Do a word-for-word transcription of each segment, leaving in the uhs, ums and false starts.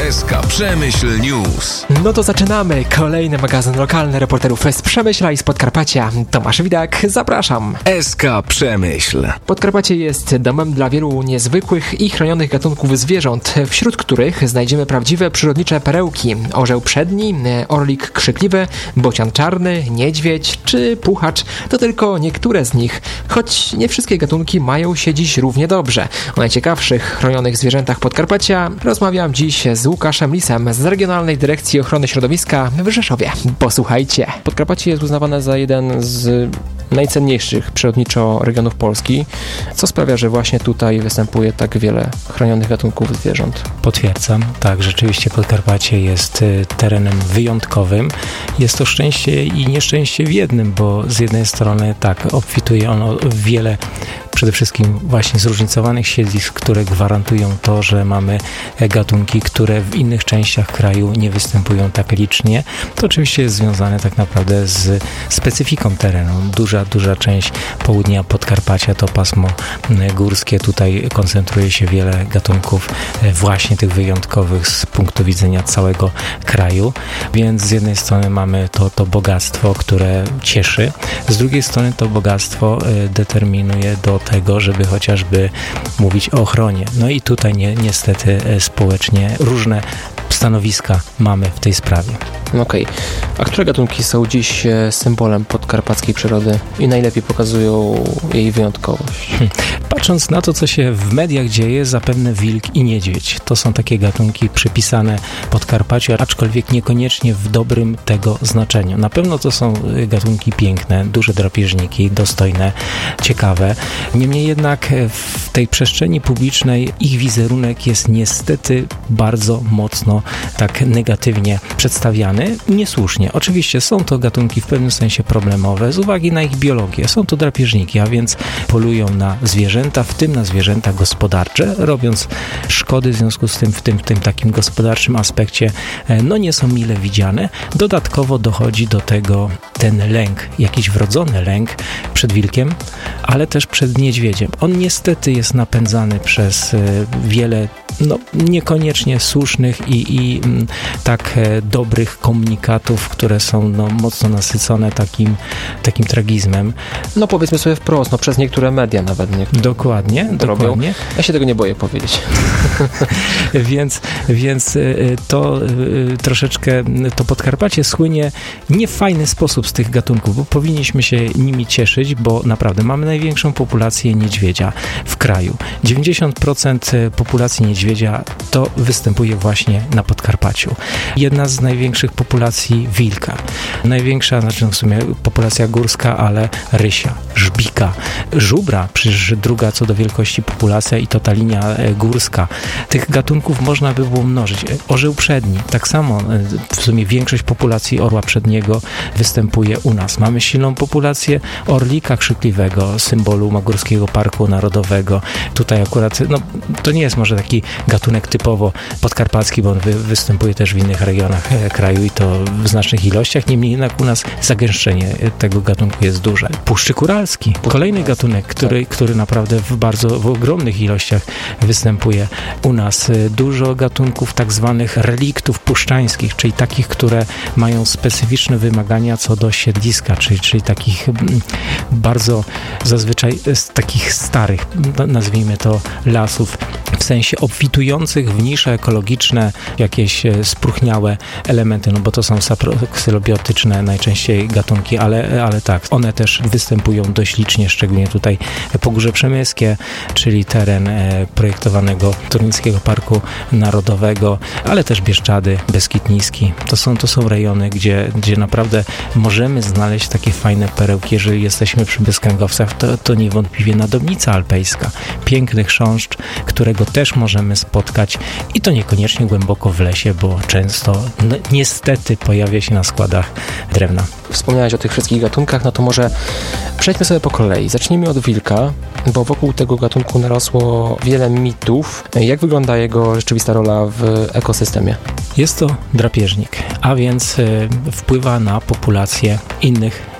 S K Przemyśl News. No to zaczynamy. Kolejny magazyn lokalny reporterów z Przemyśla i z Podkarpacia. Tomasz Widak, zapraszam. S K Przemyśl. Podkarpacie jest domem dla wielu niezwykłych i chronionych gatunków zwierząt, wśród których znajdziemy prawdziwe przyrodnicze perełki. Orzeł przedni, orlik krzykliwy, bocian czarny, niedźwiedź czy puchacz to tylko niektóre z nich, choć nie wszystkie gatunki mają się dziś równie dobrze. O najciekawszych chronionych zwierzętach Podkarpacia rozmawiam dziś z Łukaszem Lisem z Regionalnej Dyrekcji Ochrony Środowiska w Rzeszowie. Posłuchajcie. Podkarpacie jest uznawane za jeden z najcenniejszych przyrodniczo regionów Polski. Co sprawia, że właśnie tutaj występuje tak wiele chronionych gatunków zwierząt? Potwierdzam. Tak, rzeczywiście Podkarpacie jest terenem wyjątkowym. Jest to szczęście i nieszczęście w jednym, bo z jednej strony tak, obfituje ono w wiele przede wszystkim właśnie zróżnicowanych siedlisk, które gwarantują to, że mamy gatunki, które w innych częściach kraju nie występują tak licznie. To oczywiście jest związane tak naprawdę z specyfiką terenu. Duża, duża część południa Podkarpacia to pasmo górskie. Tutaj koncentruje się wiele gatunków właśnie tych wyjątkowych z punktu widzenia całego kraju. Więc z jednej strony mamy to, to bogactwo, które cieszy. Z drugiej strony to bogactwo determinuje do tego, żeby chociażby mówić o ochronie. No i tutaj nie, niestety społecznie różne stanowiska mamy w tej sprawie. Okej. Okay. A które gatunki są dziś symbolem podkarpackiej przyrody i najlepiej pokazują jej wyjątkowość? Hmm. Patrząc na to, co się w mediach dzieje, zapewne wilk i niedźwiedź. To są takie gatunki przypisane Podkarpaciu, aczkolwiek niekoniecznie w dobrym tego znaczeniu. Na pewno to są gatunki piękne, duże drapieżniki, dostojne, ciekawe. Niemniej jednak w tej przestrzeni publicznej ich wizerunek jest niestety bardzo mocno tak negatywnie przedstawiany. Niesłusznie. Oczywiście są to gatunki w pewnym sensie problemowe z uwagi na ich biologię. Są to drapieżniki, a więc polują na zwierzęta, w tym na zwierzęta gospodarcze, robiąc szkody w związku z tym w tym, w tym takim gospodarczym aspekcie no nie są mile widziane. Dodatkowo dochodzi do tego ten lęk, jakiś wrodzony lęk przed wilkiem, ale też przed niedźwiedziem. On niestety jest napędzany przez wiele no, niekoniecznie słusznych i, i m, tak e, dobrych komunikatów, które są no, mocno nasycone takim, takim tragizmem. No powiedzmy sobie wprost, no przez niektóre media nawet niektóre Dokładnie, dokładnie. Ja się tego nie boję powiedzieć. więc, więc to troszeczkę, to Podkarpacie słynie nie w fajny sposób z tych gatunków, bo powinniśmy się nimi cieszyć, bo naprawdę mamy największą populację niedźwiedzia w kraju. dziewięćdziesiąt procent populacji niedźwiedzia to występuje właśnie na Podkarpaciu. Jedna z największych populacji wilka. Największa, znaczy w sumie populacja górska, ale rysia, żbika, żubra, przecież druga co do wielkości populacja i to ta linia górska. Tych gatunków można by było mnożyć. Orzeł przedni, tak samo w sumie większość populacji orła przedniego występuje u nas. Mamy silną populację orlika krzykliwego, symbolu Magórskiego Parku Narodowego. Tutaj akurat, no to nie jest może taki gatunek typowo podkarpacki, bo on wy, występuje też w innych regionach kraju i to w znacznych ilościach, niemniej jednak u nas zagęszczenie tego gatunku jest duże. Puszczyk uralski, kolejny gatunek, który, który naprawdę w bardzo, w ogromnych ilościach występuje u nas. Dużo gatunków tak zwanych reliktów puszczańskich, czyli takich, które mają specyficzne wymagania co do siedliska, czyli, czyli takich bardzo zazwyczaj z takich starych, nazwijmy to lasów, w sensie obfitujących w nisze ekologiczne, jakieś spróchniałe elementy, no bo to są sapropsylobiotyczne najczęściej gatunki, ale, ale tak, one też występują dość licznie, szczególnie tutaj Pogórze Przemyskie, czyli teren projektowanego Turnickiego Parku Narodowego, ale też Bieszczady, Beskid Niski. To są, to są rejony, gdzie, gdzie naprawdę możemy znaleźć takie fajne perełki. Jeżeli jesteśmy przy bezkręgowcach, to, to niewątpliwie Nadobnica Alpejska. Piękny chrząszcz, którego też możemy spotkać i to niekoniecznie głęboko w lesie, bo często no, niestety pojawia się na składach drewna. Wspomniałeś o tych wszystkich gatunkach, no to może przejdźmy sobie po kolei. Zacznijmy od wilka, bo wokół tego gatunku narosło wiele mitów. Jak wygląda jego rzeczywista rola w ekosystemie? Jest to drapieżnik, a więc y, wpływa na populację innych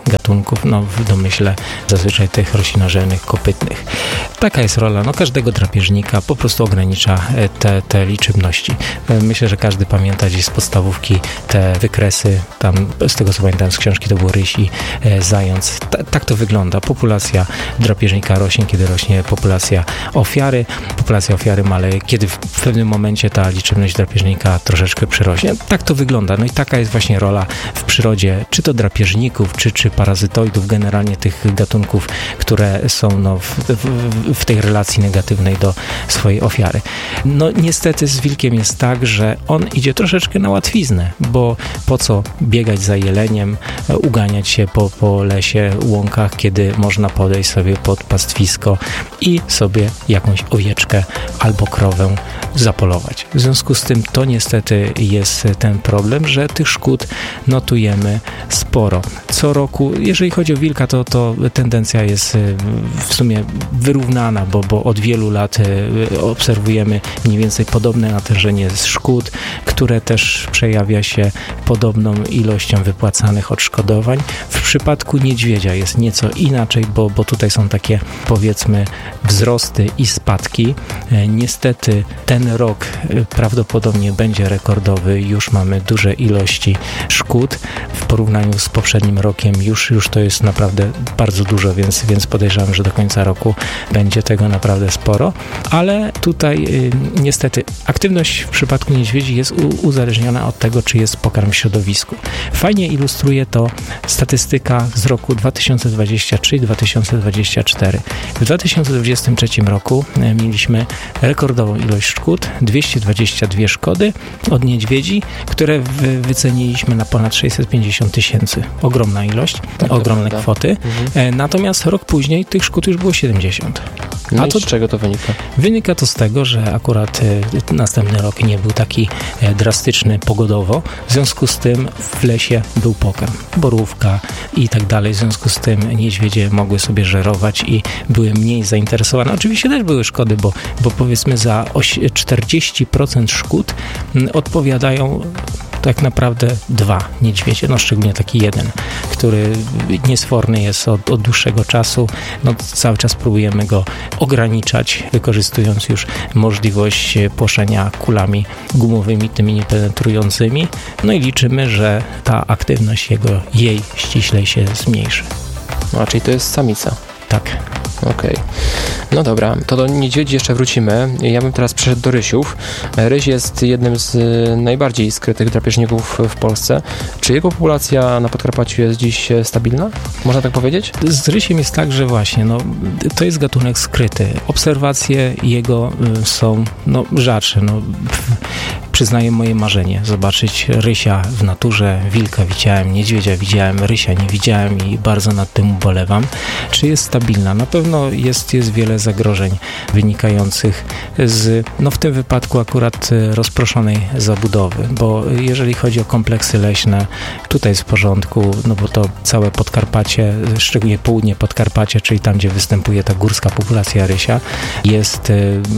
gatunków, no w domyśle zazwyczaj tych roślinożernych kopytnych. Taka jest rola no, każdego drapieżnika, po prostu ogranicza te, te liczebności. Myślę, że każdy pamięta gdzieś z podstawówki te wykresy, tam z tego co pamiętam z książki to było ryś i e, zając. Ta, tak to wygląda. Populacja drapieżnika rośnie, kiedy rośnie populacja ofiary. Populacja ofiary maleje, kiedy w, w pewnym momencie ta liczebność drapieżnika troszeczkę przyrośnie. Tak to wygląda. No i taka jest właśnie rola w przyrodzie, czy to drapieżników, czy, czy parazytoidów, generalnie tych gatunków, które są no, w, w, w tej relacji negatywnej do swojej ofiary. No niestety z wilkiem jest tak, że on idzie troszeczkę na łatwiznę, bo po co biegać za jeleniem, uganiać się po, po lesie, łąkach, kiedy można podejść sobie pod pastwisko i sobie jakąś owieczkę albo krowę zapolować. W związku z tym to niestety jest ten problem, że tych szkód notujemy sporo. Co roku, jeżeli chodzi o wilka, to, to tendencja jest w sumie wyrównana, bo, bo od wielu lat obserwujemy mniej więcej podobne natężenie szkód, które też przejawia się podobną ilością wypłacanych odszkodowań. W przypadku niedźwiedzia jest nieco inaczej, bo, bo tutaj są takie powiedzmy wzrosty i spadki. Niestety ten rok prawdopodobnie będzie rekordowy. Już mamy duże ilości szkód. W porównaniu z poprzednim rokiem już, już to jest naprawdę bardzo dużo, więc, więc podejrzewam, że do końca roku będzie tego naprawdę sporo. Ale tutaj y, niestety aktywność w przypadku niedźwiedzi jest u, uzależniona od tego, czy jest pokarm w środowisku. Fajnie ilustruje to statystyka z roku dwa tysiące dwudziestego trzeciego i dwa tysiące dwudziestego czwartego. W dwa tysiące dwudziestym trzecim roku mieliśmy rekordową ilość szkód, dwieście dwadzieścia dwie szkody od niedźwiedzi, które wy, wyceniliśmy na ponad sześćset pięćdziesiąt tysięcy. Ogromna ilość, tak, ogromne kwoty. Mhm. Natomiast rok później tych szkód już było siedemdziesiąt. No a to, z czego to wynika? Wynika to z tego, że akurat e, następny rok nie był taki e, drastyczny pogodowo, w związku z tym w lesie był pokarm, borówka i tak dalej, w związku z tym niedźwiedzie mogły sobie żerować i były mniej zainteresowane. Oczywiście też były szkody, bo, bo powiedzmy za czterdzieści procent szkód m, odpowiadają tak naprawdę dwa niedźwiedzie, no szczególnie taki jeden, który niesforny jest od, od dłuższego czasu, no cały czas próbujemy go ograniczać, wykorzystując już możliwość płoszenia kulami gumowymi, tymi niepenetrującymi, no i liczymy, że ta aktywność jego, jej ściślej się zmniejszy. No, czyli to jest samica. Tak. Okej. Okay. No dobra, to do niedźwiedzi jeszcze wrócimy. Ja bym teraz przeszedł do rysiów. Ryś jest jednym z najbardziej skrytych drapieżników w Polsce. Czy jego populacja na Podkarpaciu jest dziś stabilna? Można tak powiedzieć? Z rysiem jest tak, że właśnie, no, to jest gatunek skryty. Obserwacje jego y, są no, rzadsze. No, przyznaję moje marzenie, zobaczyć rysia w naturze, wilka widziałem, niedźwiedzia widziałem, rysia nie widziałem i bardzo nad tym ubolewam. Czy jest stabilna? Na pewno jest, jest wiele zagrożeń wynikających z, no w tym wypadku akurat rozproszonej zabudowy, bo jeżeli chodzi o kompleksy leśne, tutaj jest w porządku, no bo to całe Podkarpacie, szczególnie południe Podkarpacia, czyli tam, gdzie występuje ta górska populacja rysia, jest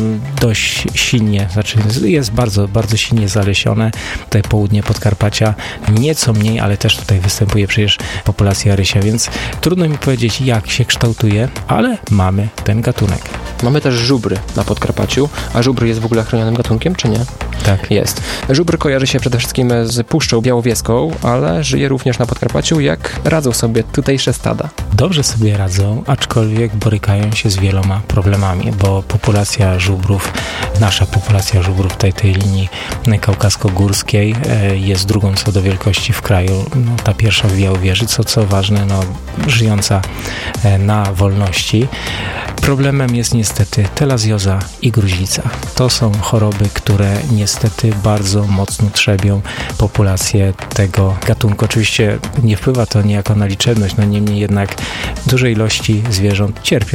dość silnie, znaczy jest bardzo, bardzo silnie zalesione. Tutaj południe Podkarpacia nieco mniej, ale też tutaj występuje przecież populacja rysia, więc trudno mi powiedzieć, jak się kształtuje, ale mamy ten gatunek. Mamy też żubry na Podkarpaciu, a żubr jest w ogóle chronionym gatunkiem, czy nie? Tak. Jest. Żubr kojarzy się przede wszystkim z Puszczą Białowieską, ale żyje również na Podkarpaciu. Jak radzą sobie tutejsze stada? Dobrze sobie radzą, aczkolwiek borykają się z wieloma problemami, bo populacja żubrów, nasza populacja żubrów tej, tej linii kaukasko-górskiej jest drugą co do wielkości w kraju. No, ta pierwsza w Białowieży, co, co ważne, no, żyjąca na wolności. Problemem jest niestety telazjoza i gruźlica. To są choroby, które niestety bardzo mocno trzebią populację tego gatunku. Oczywiście nie wpływa to niejako na liczebność, no niemniej jednak duże ilości zwierząt cierpią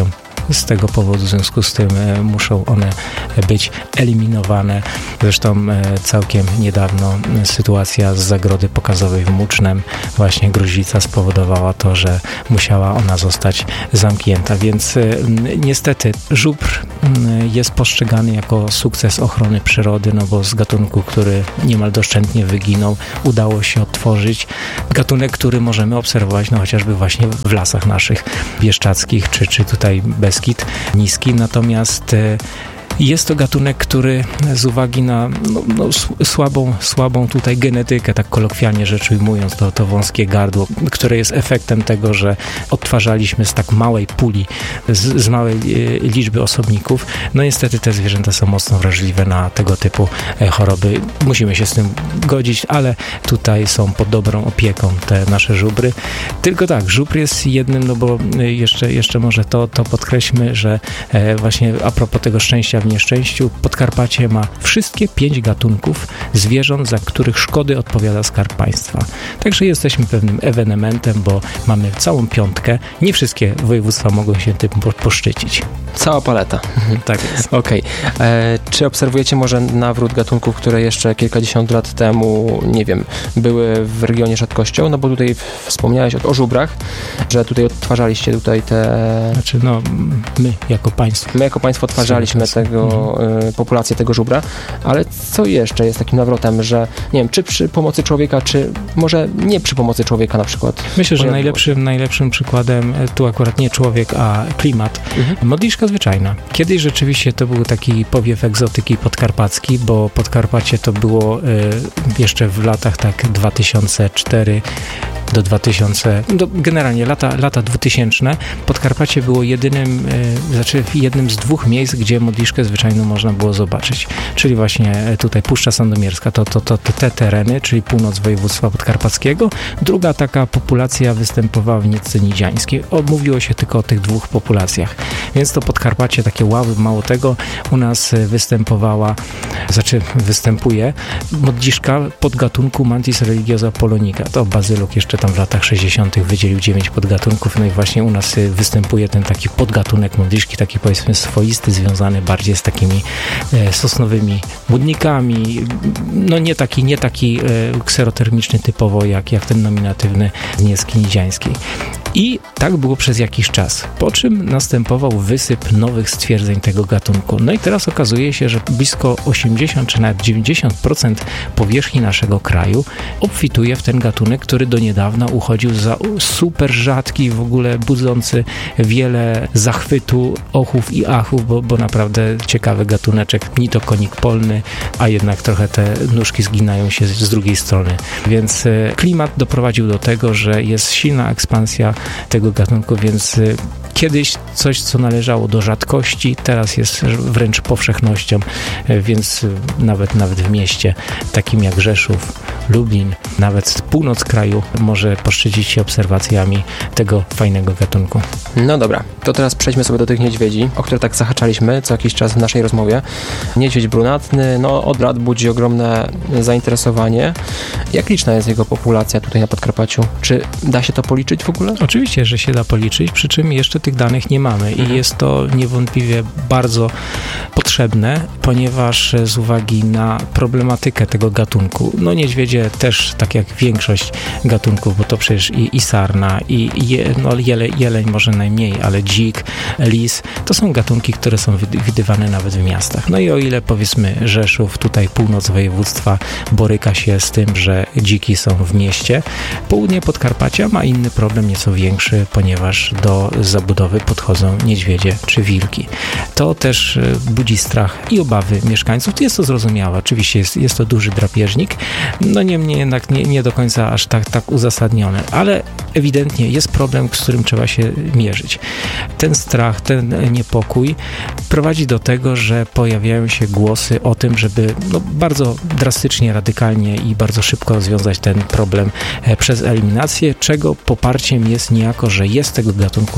z tego powodu, w związku z tym muszą one być eliminowane. Zresztą całkiem niedawno sytuacja z zagrody pokazowej w Mucznem, właśnie gruźlica spowodowała to, że musiała ona zostać zamknięta, więc niestety żubr jest postrzegany jako sukces ochrony przyrody, no bo z gatunku, który niemal doszczętnie wyginął, udało się odtworzyć gatunek, który możemy obserwować no chociażby właśnie w lasach naszych bieszczadzkich, czy, czy tutaj Beskid Niski, natomiast jest to gatunek, który z uwagi na no, no, słabą, słabą tutaj genetykę, tak kolokwialnie rzecz ujmując, to, to wąskie gardło, które jest efektem tego, że odtwarzaliśmy z tak małej puli, z, z małej e, liczby osobników, no niestety te zwierzęta są mocno wrażliwe na tego typu e, choroby. Musimy się z tym godzić, ale tutaj są pod dobrą opieką te nasze żubry. Tylko tak, żubr jest jednym, no bo jeszcze, jeszcze może to, to podkreślmy, że e, właśnie a propos tego szczęścia w nieszczęściu, Podkarpacie ma wszystkie pięć gatunków zwierząt, za których szkody odpowiada Skarb Państwa. Także jesteśmy pewnym ewenementem, bo mamy całą piątkę. Nie wszystkie województwa mogą się tym poszczycić. Cała paleta. Tak jest. Okej. Okay. Czy obserwujecie może nawrót gatunków, które jeszcze kilkadziesiąt lat temu, nie wiem, były w regionie rzadkością? No bo tutaj wspomniałeś o, o żubrach, że tutaj odtwarzaliście tutaj te... Znaczy no, my jako państwo. My jako państwo odtwarzaliśmy tego, mhm. y, populację tego żubra, ale co jeszcze jest takim nawrotem, że nie wiem, czy przy pomocy człowieka, czy może nie przy pomocy człowieka na przykład? Myślę, że najlepszym, najlepszym przykładem, tu akurat nie człowiek, a klimat, mhm. modliszka zwyczajna. Kiedyś rzeczywiście to był taki powiew egzotyki podkarpacki, bo Podkarpacie to było y, jeszcze w latach tak dwa tysiące cztery do dwa tysiące, do, generalnie lata, lata dwutysięczne. Podkarpacie było jedynym, y, znaczy jednym z dwóch miejsc, gdzie modliszkę zwyczajną można było zobaczyć. Czyli właśnie tutaj Puszcza Sandomierska, to, to, to, to te tereny, czyli północ województwa podkarpackiego. Druga taka populacja występowała w Niecce Nidziańskiej. Mówiło się tylko o tych dwóch populacjach. Więc to Podkarpacie, takie ławy, mało tego, u nas występowała, znaczy występuje modliszka podgatunku Mantis religiosa polonica. To Bazyluk jeszcze tam w latach sześćdziesiątych wydzielił dziewięć podgatunków, no i właśnie u nas występuje ten taki podgatunek modliszki, taki powiedzmy swoisty, związany bardziej z takimi e, sosnowymi budnikami, no nie taki, nie taki e, kserotermiczny typowo jak, jak ten nominatywny z Niecki Nidziańskiej. I tak było przez jakiś czas, po czym następował wysyp nowych stwierdzeń tego gatunku. No i teraz okazuje się, że blisko osiemdziesiąt czy nawet dziewięćdziesiąt procent powierzchni naszego kraju obfituje w ten gatunek, który do niedawna uchodził za super rzadki, w ogóle budzący wiele zachwytu, ochów i achów, bo, bo naprawdę ciekawy gatuneczek, ni to konik polny, a jednak trochę te nóżki zginają się z, z drugiej strony. Więc e, klimat doprowadził do tego, że jest silna ekspansja tego gatunku, więc y, kiedyś coś, co należało do rzadkości, teraz jest wręcz powszechnością, y, więc y, nawet, nawet w mieście takim jak Rzeszów, Lublin, nawet północ kraju może poszczycić się obserwacjami tego fajnego gatunku. No dobra, to teraz przejdźmy sobie do tych niedźwiedzi, o które tak zahaczaliśmy co jakiś czas w naszej rozmowie. Niedźwiedź brunatny, no od lat budzi ogromne zainteresowanie. Jak liczna jest jego populacja tutaj na Podkarpaciu? Czy da się to policzyć w ogóle? Oczywiście, że się da policzyć, przy czym jeszcze tych danych nie mamy i jest to niewątpliwie bardzo potrzebne, ponieważ z uwagi na problematykę tego gatunku, no niedźwiedzie też, tak jak większość gatunków, bo to przecież i, i sarna, i, i je, no jele, jeleń może najmniej, ale dzik, lis, to są gatunki, które są widywane nawet w miastach. No i o ile powiedzmy Rzeszów, tutaj północ województwa boryka się z tym, że dziki są w mieście, południe Podkarpacia ma inny problem, nieco większy, ponieważ do zabudowy podchodzą niedźwiedzie czy wilki. To też budzi strach i obawy mieszkańców. Jest to zrozumiałe. Oczywiście jest, jest to duży drapieżnik, no niemniej jednak nie, nie do końca aż tak, tak uzasadnione, ale ewidentnie jest problem, z którym trzeba się mierzyć. Ten strach, ten niepokój prowadzi do tego, że pojawiają się głosy o tym, żeby no, bardzo drastycznie, radykalnie i bardzo szybko rozwiązać ten problem przez eliminację, czego poparciem jest niejako, że jest tego gatunku za dużo.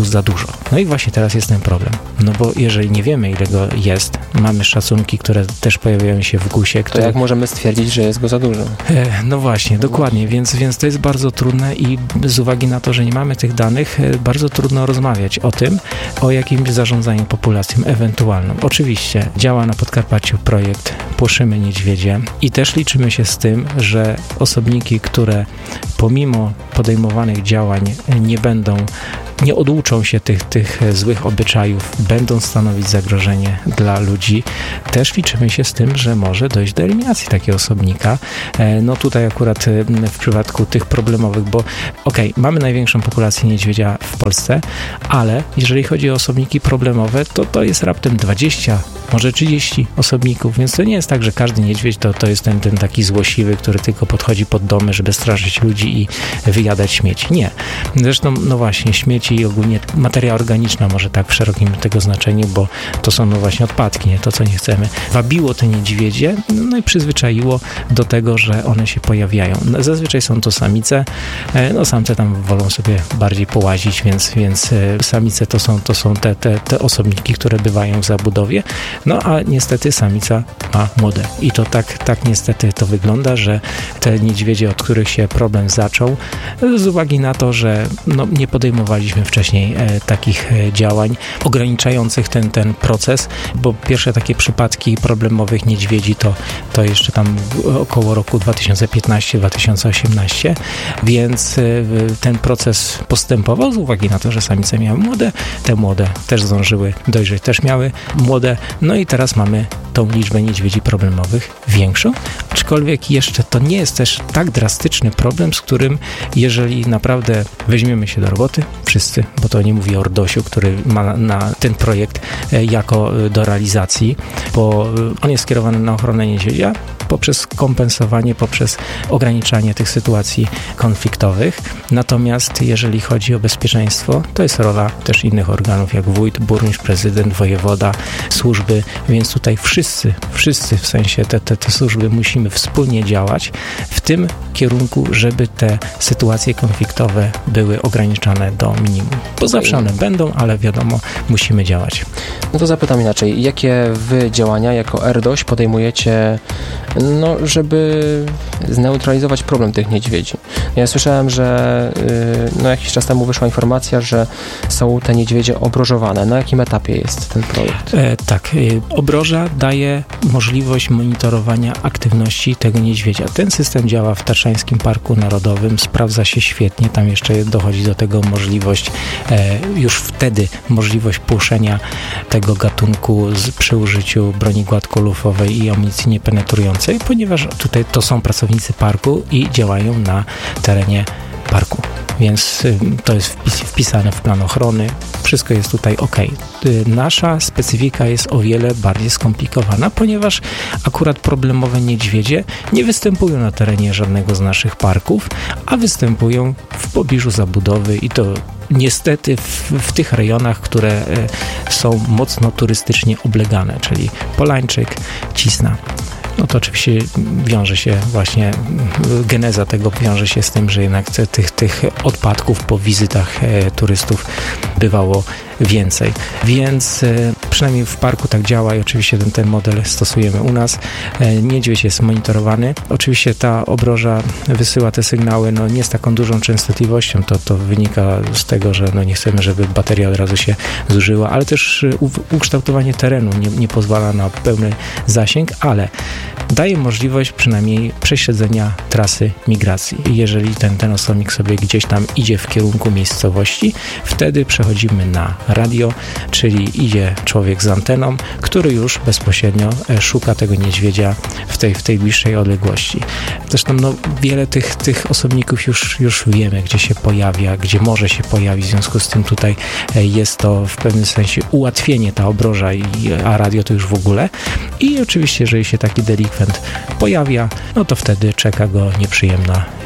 No i właśnie teraz jest ten problem. No bo jeżeli nie wiemy, ile go jest, mamy szacunki, które też pojawiają się w gusie. Które... To jak możemy stwierdzić, że jest go za dużo? E, no właśnie, no dokładnie, właśnie. Więc, więc to jest bardzo trudne i z uwagi na to, że nie mamy tych danych, e, bardzo trudno rozmawiać o tym, o jakimś zarządzaniu populacją ewentualną. Oczywiście działa na Podkarpaciu projekt Płoszymy Niedźwiedzie i też liczymy się z tym, że osobniki, które pomimo podejmowanych działań nie będą, nie oduczą się tych, tych złych obyczajów, będą stanowić zagrożenie dla ludzi. Też liczymy się z tym, że może dojść do eliminacji takiego osobnika. No tutaj akurat w przypadku tych problemowych, bo okej, okay, mamy największą populację niedźwiedzia w Polsce, ale jeżeli chodzi o osobniki problemowe, to to jest raptem dwadzieścia, może trzydzieści osobników, więc to nie jest tak, że każdy niedźwiedź to, to jest ten, ten taki złośliwy, który tylko podchodzi pod domy, żeby straszyć ludzi i wyjadać śmieci. Nie. Zresztą, no właśnie, śmieci i ogólnie materia organiczna, może tak w szerokim tego znaczeniu, bo to są no właśnie odpadki, nie to, co nie chcemy. Wabiło te niedźwiedzie, no i przyzwyczaiło do tego, że one się pojawiają. No, zazwyczaj są to samice, no samce tam wolą sobie bardziej połazić, więc, więc samice to są, to są te, te, te osobniki, które bywają w zabudowie, no a niestety samica ma młode. I to tak, tak niestety to wygląda, że te niedźwiedzie, od których się problem zaczął, z uwagi na to, że no, nie podejmowaliśmy wcześniej e, takich e, działań ograniczających ten, ten proces, bo pierwsze takie przypadki problemowych niedźwiedzi to, to jeszcze tam około roku dwa tysiące piętnasty do dwa tysiące osiemnastego, więc e, ten proces postępował z uwagi na to, że samice miały młode, te młode też zdążyły dojrzeć, też miały młode, no i teraz mamy tą liczbę niedźwiedzi problemowych większą, aczkolwiek jeszcze to nie jest też tak drastyczny problem, z którym jeżeli naprawdę weźmiemy się do roboty, wszyscy, bo to nie mówi o Ordosiu, który ma na ten projekt jako do realizacji, bo on jest skierowany na ochronę niedźwiedzia poprzez kompensowanie, poprzez ograniczanie tych sytuacji konfliktowych. Natomiast jeżeli chodzi o bezpieczeństwo, to jest rola też innych organów, jak wójt, burmistrz, prezydent, wojewoda, służby, więc tutaj wszyscy, wszyscy w sensie te, te, te służby musimy wspólnie działać w tym kierunku, żeby te sytuacje konfliktowe były ograniczane do minimum. Bo zawsze one będą, ale wiadomo, musimy działać. No to zapytam inaczej. Jakie wy działania jako Erdoś podejmujecie, no, żeby zneutralizować problem tych niedźwiedzi? Ja słyszałem, że yy, no, jakiś czas temu wyszła informacja, że są te niedźwiedzie obrożowane. Na jakim etapie jest ten projekt? E, tak. Y, obroża daje możliwość monitorowania aktywności tego niedźwiedzia. Ten system działa w Tatrzańskim Parku Narodowym, sprawdza się świetnie. Tam jeszcze dochodzi do tego możliwość, e, już wtedy możliwość płuszenia tego gatunku z, przy użyciu broni gładkolufowej i amunicji niepenetrującej, ponieważ tutaj to są pracownicy parku i działają na terenie parku. Więc y, to jest wpis, wpisane w plan ochrony. Wszystko jest tutaj ok. Y, nasza specyfika jest o wiele bardziej skomplikowana, ponieważ akurat problemowe niedźwiedzie nie występują na terenie żadnego z naszych parków, a występują w pobliżu zabudowy i to niestety w, w tych rejonach, które y, są mocno turystycznie oblegane, czyli Polańczyk, Cisna. No to oczywiście wiąże się właśnie, geneza tego wiąże się z tym, że jednak tych, tych odpadków po wizytach e, turystów bywało więcej. Więc e, przynajmniej w parku tak działa i oczywiście ten, ten model stosujemy u nas. E, niedźwiedź jest monitorowany. Oczywiście ta obroża wysyła te sygnały no, nie z taką dużą częstotliwością, to, to wynika z tego, że no, nie chcemy, żeby bateria od razu się zużyła, ale też u, ukształtowanie terenu nie, nie pozwala na pełny zasięg, ale daje możliwość przynajmniej prześledzenia trasy migracji. Jeżeli ten, ten osobnik sobie gdzieś tam idzie w kierunku miejscowości, wtedy przechodzimy na radio, czyli idzie człowiek z anteną, który już bezpośrednio szuka tego niedźwiedzia w tej, w tej bliższej odległości. Zresztą no, wiele tych, tych osobników już, już wiemy, gdzie się pojawia, gdzie może się pojawić, w związku z tym tutaj jest to w pewnym sensie ułatwienie, ta obroża, i, a radio to już w ogóle. I oczywiście, jeżeli się taki delikwent pojawia, no to wtedy czeka go nieprzyjemna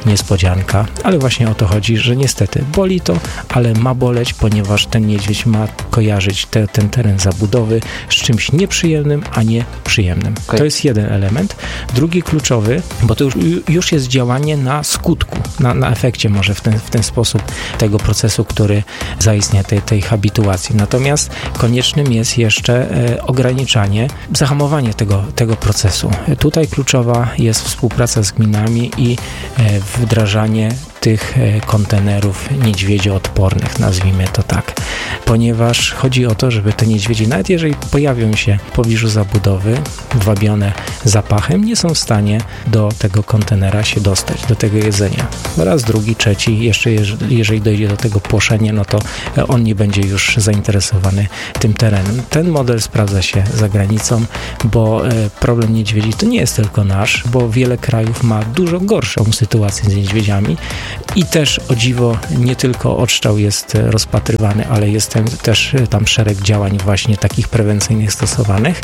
niespodzianka, ale właśnie o to chodzi, że niestety boli to, ale ma boleć, ponieważ ten niedźwiedź ma kojarzyć te, ten teren zabudowy z czymś nieprzyjemnym, a nie przyjemnym. Okay. To jest jeden element. Drugi kluczowy, bo to już, już jest działanie na skutku, na, na efekcie może w ten, w ten sposób tego procesu, który zaistnia tej, tej habituacji. Natomiast koniecznym jest jeszcze e, ograniczanie, zahamowanie tego, tego procesu. Tutaj kluczowa jest współpraca z gminami i e, wdrażanie tych kontenerów niedźwiedzioodpornych, nazwijmy to tak. Ponieważ chodzi o to, żeby te niedźwiedzie, nawet jeżeli pojawią się w pobliżu zabudowy, wabione zapachem, nie są w stanie do tego kontenera się dostać, do tego jedzenia. Raz, drugi, trzeci, jeszcze jeżeli dojdzie do tego płoszenia, no to on nie będzie już zainteresowany tym terenem. Ten model sprawdza się za granicą, bo problem niedźwiedzi to nie jest tylko nasz, bo wiele krajów ma dużo gorszą sytuację z niedźwiedziami. I też, o dziwo, nie tylko odstrzał jest rozpatrywany, ale jest też tam szereg działań właśnie takich prewencyjnych stosowanych,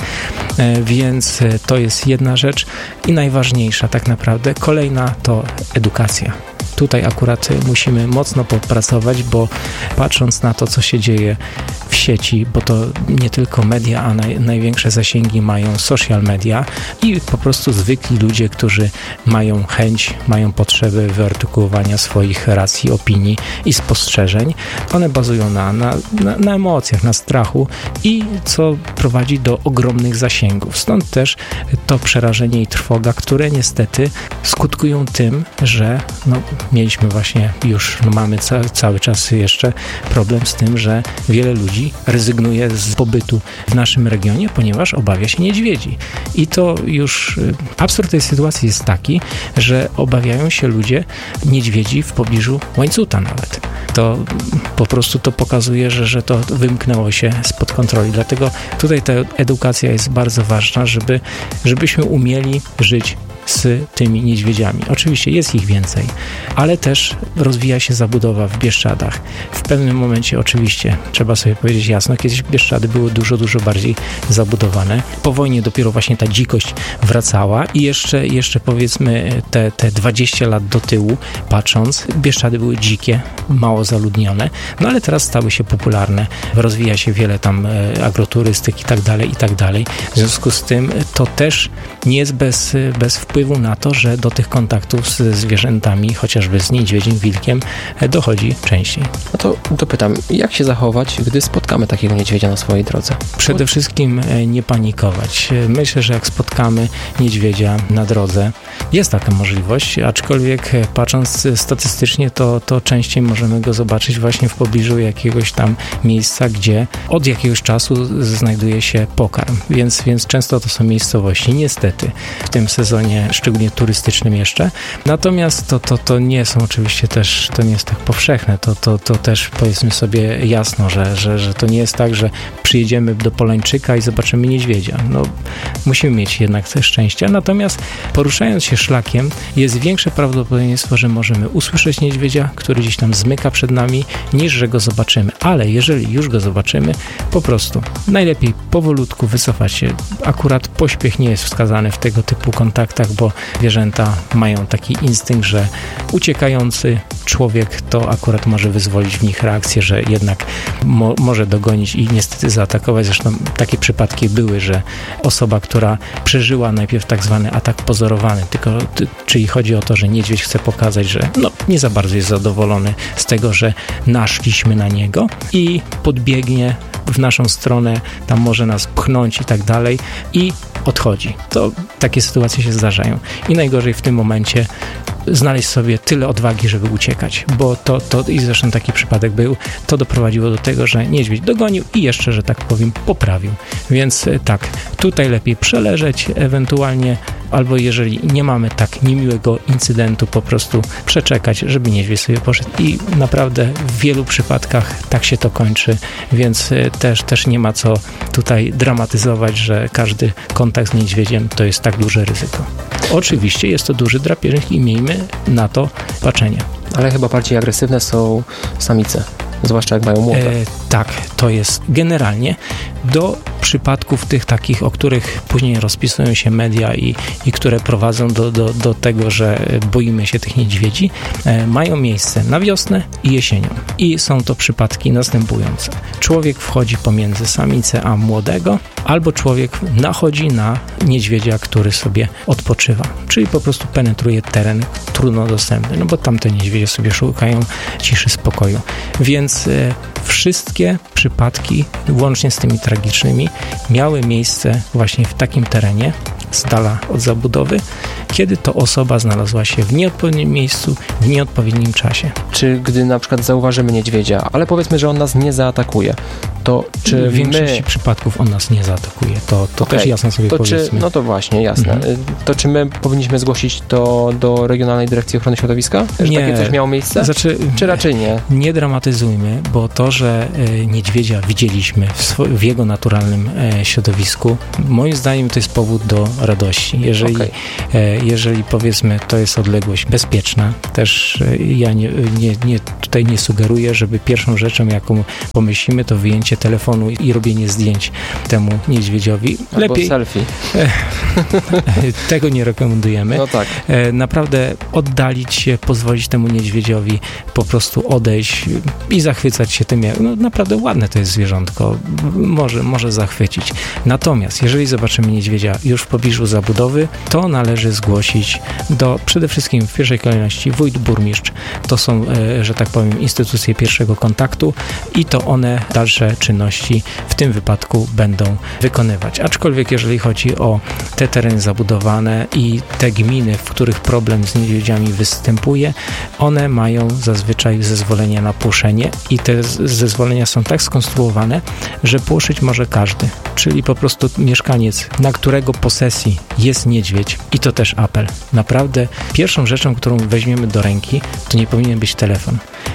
więc to jest jedna rzecz i najważniejsza tak naprawdę. Kolejna to edukacja. Tutaj akurat musimy mocno popracować, bo patrząc na to, co się dzieje w sieci, bo to nie tylko media, a naj, największe zasięgi mają social media i po prostu zwykli ludzie, którzy mają chęć, mają potrzebę wyartykułowania swoich racji, opinii i spostrzeżeń. One bazują na, na, na, na emocjach, na strachu i co prowadzi do ogromnych zasięgów. Stąd też to przerażenie i trwoga, które niestety skutkują tym, że no, mieliśmy właśnie już, no mamy ca- cały czas jeszcze problem z tym, że wiele ludzi rezygnuje z pobytu w naszym regionie, ponieważ obawia się niedźwiedzi. I to już absurd tej sytuacji jest taki, że obawiają się ludzie niedźwiedzi w pobliżu łańcuta nawet. To po prostu to pokazuje, że, że to wymknęło się spod kontroli. Dlatego tutaj ta edukacja jest bardzo ważna, żeby, żebyśmy umieli żyć z tymi niedźwiedziami. Oczywiście jest ich więcej, ale też rozwija się zabudowa w Bieszczadach. W pewnym momencie oczywiście, trzeba sobie powiedzieć jasno, kiedyś Bieszczady były dużo, dużo bardziej zabudowane. Po wojnie dopiero właśnie ta dzikość wracała i jeszcze, jeszcze powiedzmy te, te dwadzieścia lat do tyłu patrząc, Bieszczady były dzikie, mało zaludnione, no ale teraz stały się popularne. Rozwija się wiele tam agroturystyk i tak dalej, i tak dalej. W związku z tym to też nie jest bez, bez wpływu na to, że do tych kontaktów z zwierzętami, chociażby z niedźwiedzim, wilkiem, dochodzi częściej. No to, to pytam, jak się zachować, gdy spotkamy takiego niedźwiedzia na swojej drodze? Przede wszystkim nie panikować. Myślę, że jak spotkamy niedźwiedzia na drodze, jest taka możliwość, aczkolwiek patrząc statystycznie, to, to częściej możemy go zobaczyć właśnie w pobliżu jakiegoś tam miejsca, gdzie od jakiegoś czasu znajduje się pokarm, więc, więc często to są miejscowości, niestety, w tym sezonie szczególnie turystycznym jeszcze. Natomiast to, to, to nie są oczywiście też, to nie jest tak powszechne, to, to, to też powiedzmy sobie jasno, że, że, że to nie jest tak, że przyjedziemy do Polańczyka i zobaczymy niedźwiedzia. No, musimy mieć jednak te szczęścia, natomiast poruszając się szlakiem jest większe prawdopodobieństwo, że możemy usłyszeć niedźwiedzia, który gdzieś tam zmyka przed nami, niż że go zobaczymy, ale jeżeli już go zobaczymy, po prostu najlepiej powolutku wycofać się. Akurat pośpiech nie jest wskazany w tego typu kontaktach, bo zwierzęta mają taki instynkt, że uciekający człowiek to akurat może wyzwolić w nich reakcję, że jednak mo- może dogonić i niestety zaatakować. Zresztą takie przypadki były, że osoba, która przeżyła najpierw tak zwany atak pozorowany, tylko t- czyli chodzi o to, że niedźwiedź chce pokazać, że no, nie za bardzo jest zadowolony z tego, że naszliśmy na niego i podbiegnie w naszą stronę, tam może nas pchnąć i tak dalej i odchodzi. To takie sytuacje się zdarzają. I najgorzej w tym momencie znaleźć sobie tyle odwagi, żeby uciekać, bo to, to i zresztą taki przypadek był, to doprowadziło do tego, że niedźwiedź dogonił i jeszcze, że tak powiem, poprawił. Więc tak, tutaj lepiej przeleżeć, ewentualnie, albo jeżeli nie mamy tak niemiłego incydentu, po prostu przeczekać, żeby niedźwiedź sobie poszedł i naprawdę w wielu przypadkach tak się to kończy, więc też, też nie ma co tutaj dramatyzować, że każdy kontakt z niedźwiedziem to jest tak duże ryzyko. Oczywiście jest to duży drapieżnik i miejmy na to patrzenie. Ale chyba bardziej agresywne są samice, zwłaszcza jak mają młode. E, Tak, to jest generalnie do przypadków tych takich, o których później rozpisują się media i, i które prowadzą do, do, do tego, że boimy się tych niedźwiedzi, e, mają miejsce na wiosnę i jesienią. I są to przypadki następujące. Człowiek wchodzi pomiędzy samicę a młodego, albo człowiek nachodzi na niedźwiedzia, który sobie odpoczywa, czyli po prostu penetruje teren trudno dostępny, no bo tamte niedźwiedzie sobie szukają ciszy, spokoju. Więc e, wszystkie przypadki, łącznie z tymi tragicznymi, miały miejsce właśnie w takim terenie, z dala od zabudowy, kiedy to osoba znalazła się w nieodpowiednim miejscu, w nieodpowiednim czasie. Czy gdy na przykład zauważymy niedźwiedzia, ale powiedzmy, że on nas nie zaatakuje, to czy w większości my... przypadków on nas nie zaatakuje, to, to okay. też jasno sobie to powiedzmy. Czy, no to właśnie, jasne. Mhm. To czy my powinniśmy zgłosić to do Regionalnej Dyrekcji Ochrony Środowiska? Że nie. takie coś miało miejsce? Znaczy, czy raczej nie? Nie dramatyzujmy, bo to, że y, niedźwiedzia widzieliśmy w, swo- w jego naturalnym y, środowisku, moim zdaniem to jest powód do radości. Jeżeli, okay. y, jeżeli powiedzmy, to jest odległość bezpieczna, też y, ja nie, nie, nie, tutaj nie sugeruję, żeby pierwszą rzeczą, jaką pomyślimy, to wyjęcie telefonu i robienie zdjęć temu niedźwiedziowi. Albo lepiej selfie. Tego nie rekomendujemy. No tak. Naprawdę oddalić się, pozwolić temu niedźwiedziowi po prostu odejść i zachwycać się tym, jak no naprawdę ładne to jest zwierzątko, może, może zachwycić. Natomiast jeżeli zobaczymy niedźwiedzia już w pobliżu zabudowy, to należy zgłosić do, przede wszystkim w pierwszej kolejności wójt, burmistrz, to są, że tak powiem, instytucje pierwszego kontaktu i to one dalsze czynności w tym wypadku będą wykonywać. Aczkolwiek jeżeli chodzi o te tereny zabudowane i te gminy, w których problem z niedźwiedziami występuje, one mają zazwyczaj zezwolenia na płoszenie i te zezwolenia są tak skonstruowane, że płoszyć może każdy, czyli po prostu mieszkaniec, na którego posesji jest niedźwiedź i to też apel. Naprawdę pierwszą rzeczą, którą weźmiemy do ręki, to nie powinien być telefon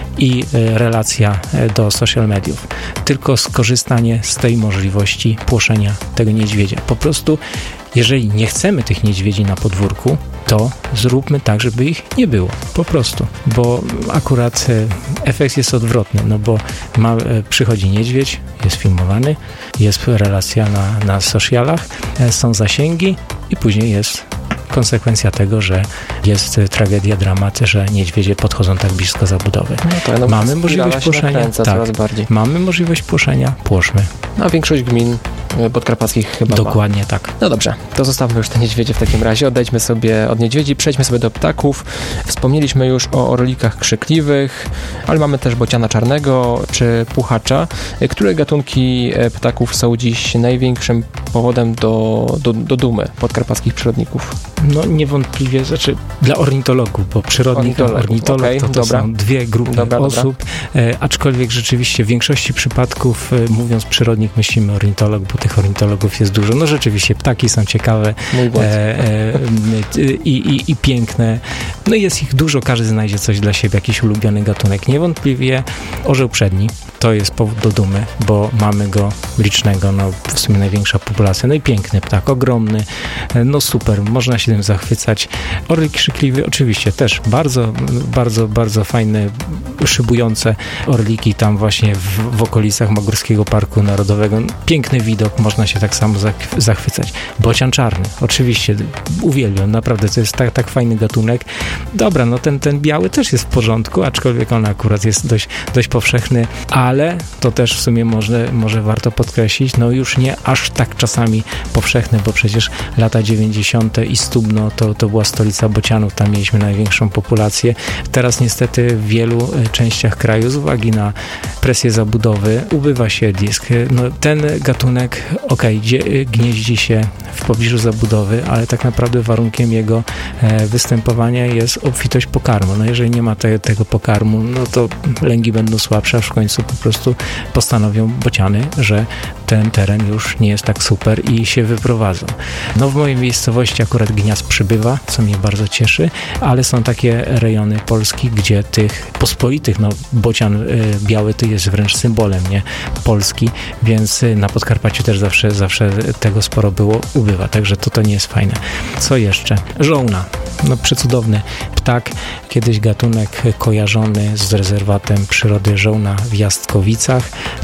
i relacja do social mediów, tylko skorzystanie z tej możliwości płoszenia tego niedźwiedzia. Po prostu jeżeli nie chcemy tych niedźwiedzi na podwórku, to zróbmy tak, żeby ich nie było. Po prostu. Bo akurat efekt jest odwrotny, no bo ma, przychodzi niedźwiedź, jest filmowany, jest relacja na, na socialach, są zasięgi i później jest konsekwencja tego, że jest tragedia, dramat, że niedźwiedzie podchodzą tak blisko zabudowy. No to, no, mamy możliwość płoszenia. Tak, mamy możliwość płoszenia, płoszmy. A większość gmin podkarpackich chyba Dokładnie ma. tak. No dobrze, to zostawmy już te niedźwiedzie w takim razie. Odejdźmy sobie od niedźwiedzi, przejdźmy sobie do ptaków. Wspomnieliśmy już o orlikach krzykliwych, ale mamy też bociana czarnego czy puchacza. Które gatunki ptaków są dziś największym powodem do, do, do dumy podkarpackich przyrodników? No niewątpliwie, znaczy dla ornitologów, bo przyrodnik, ornitolog, ornitolog okay, to, to dobra. są dwie grupy dobra, osób, dobra. E, aczkolwiek rzeczywiście w większości przypadków, e, mówiąc przyrodnik, myślimy ornitolog, bo tych ornitologów jest dużo. No rzeczywiście, ptaki są ciekawe e, e, i, i, i piękne. No jest ich dużo, każdy znajdzie coś dla siebie, jakiś ulubiony gatunek. Niewątpliwie orzeł przedni to jest powód do dumy, bo mamy go licznego, no w sumie największa populacja. No i piękny ptak, ogromny, no super, można się tym zachwycać. Orlik krzykliwy oczywiście też bardzo, bardzo, bardzo fajne, szybujące orliki tam właśnie w, w okolicach Magórskiego Parku Narodowego. Piękny widok, można się tak samo zachwycać. Bocian czarny, oczywiście, uwielbiam, naprawdę, to jest tak, tak fajny gatunek. Dobra, no ten, ten biały też jest w porządku, aczkolwiek on akurat jest dość, dość powszechny, ale to też w sumie może, może warto podkreślić, no już nie aż tak czasami powszechny, bo przecież lata dziewięćdziesiąte i Stubno to, to była stolica bocianów, tam mieliśmy największą populację. Teraz niestety w wielu częściach kraju z uwagi na presję zabudowy ubywa siedlisk. No, ten gatunek, okej, okay, gnieździ się w pobliżu zabudowy, ale tak naprawdę warunkiem jego e, występowania jest obfitość pokarmu. No jeżeli nie ma te, tego pokarmu, no to lęgi będą słabsze, aż w końcu po prostu postanowią bociany, że ten teren już nie jest tak super i się wyprowadzą. No w mojej miejscowości akurat gniazd przybywa, co mnie bardzo cieszy, ale są takie rejony Polski, gdzie tych pospolitych, no bocian y, biały to jest wręcz symbolem, nie? Polski, więc y, na Podkarpaciu też zawsze, zawsze tego sporo było, ubywa, także to, to nie jest fajne. Co jeszcze? Żołna. No przecudowny ptak, kiedyś gatunek kojarzony z rezerwatem przyrody Żołna w Jastkowicach.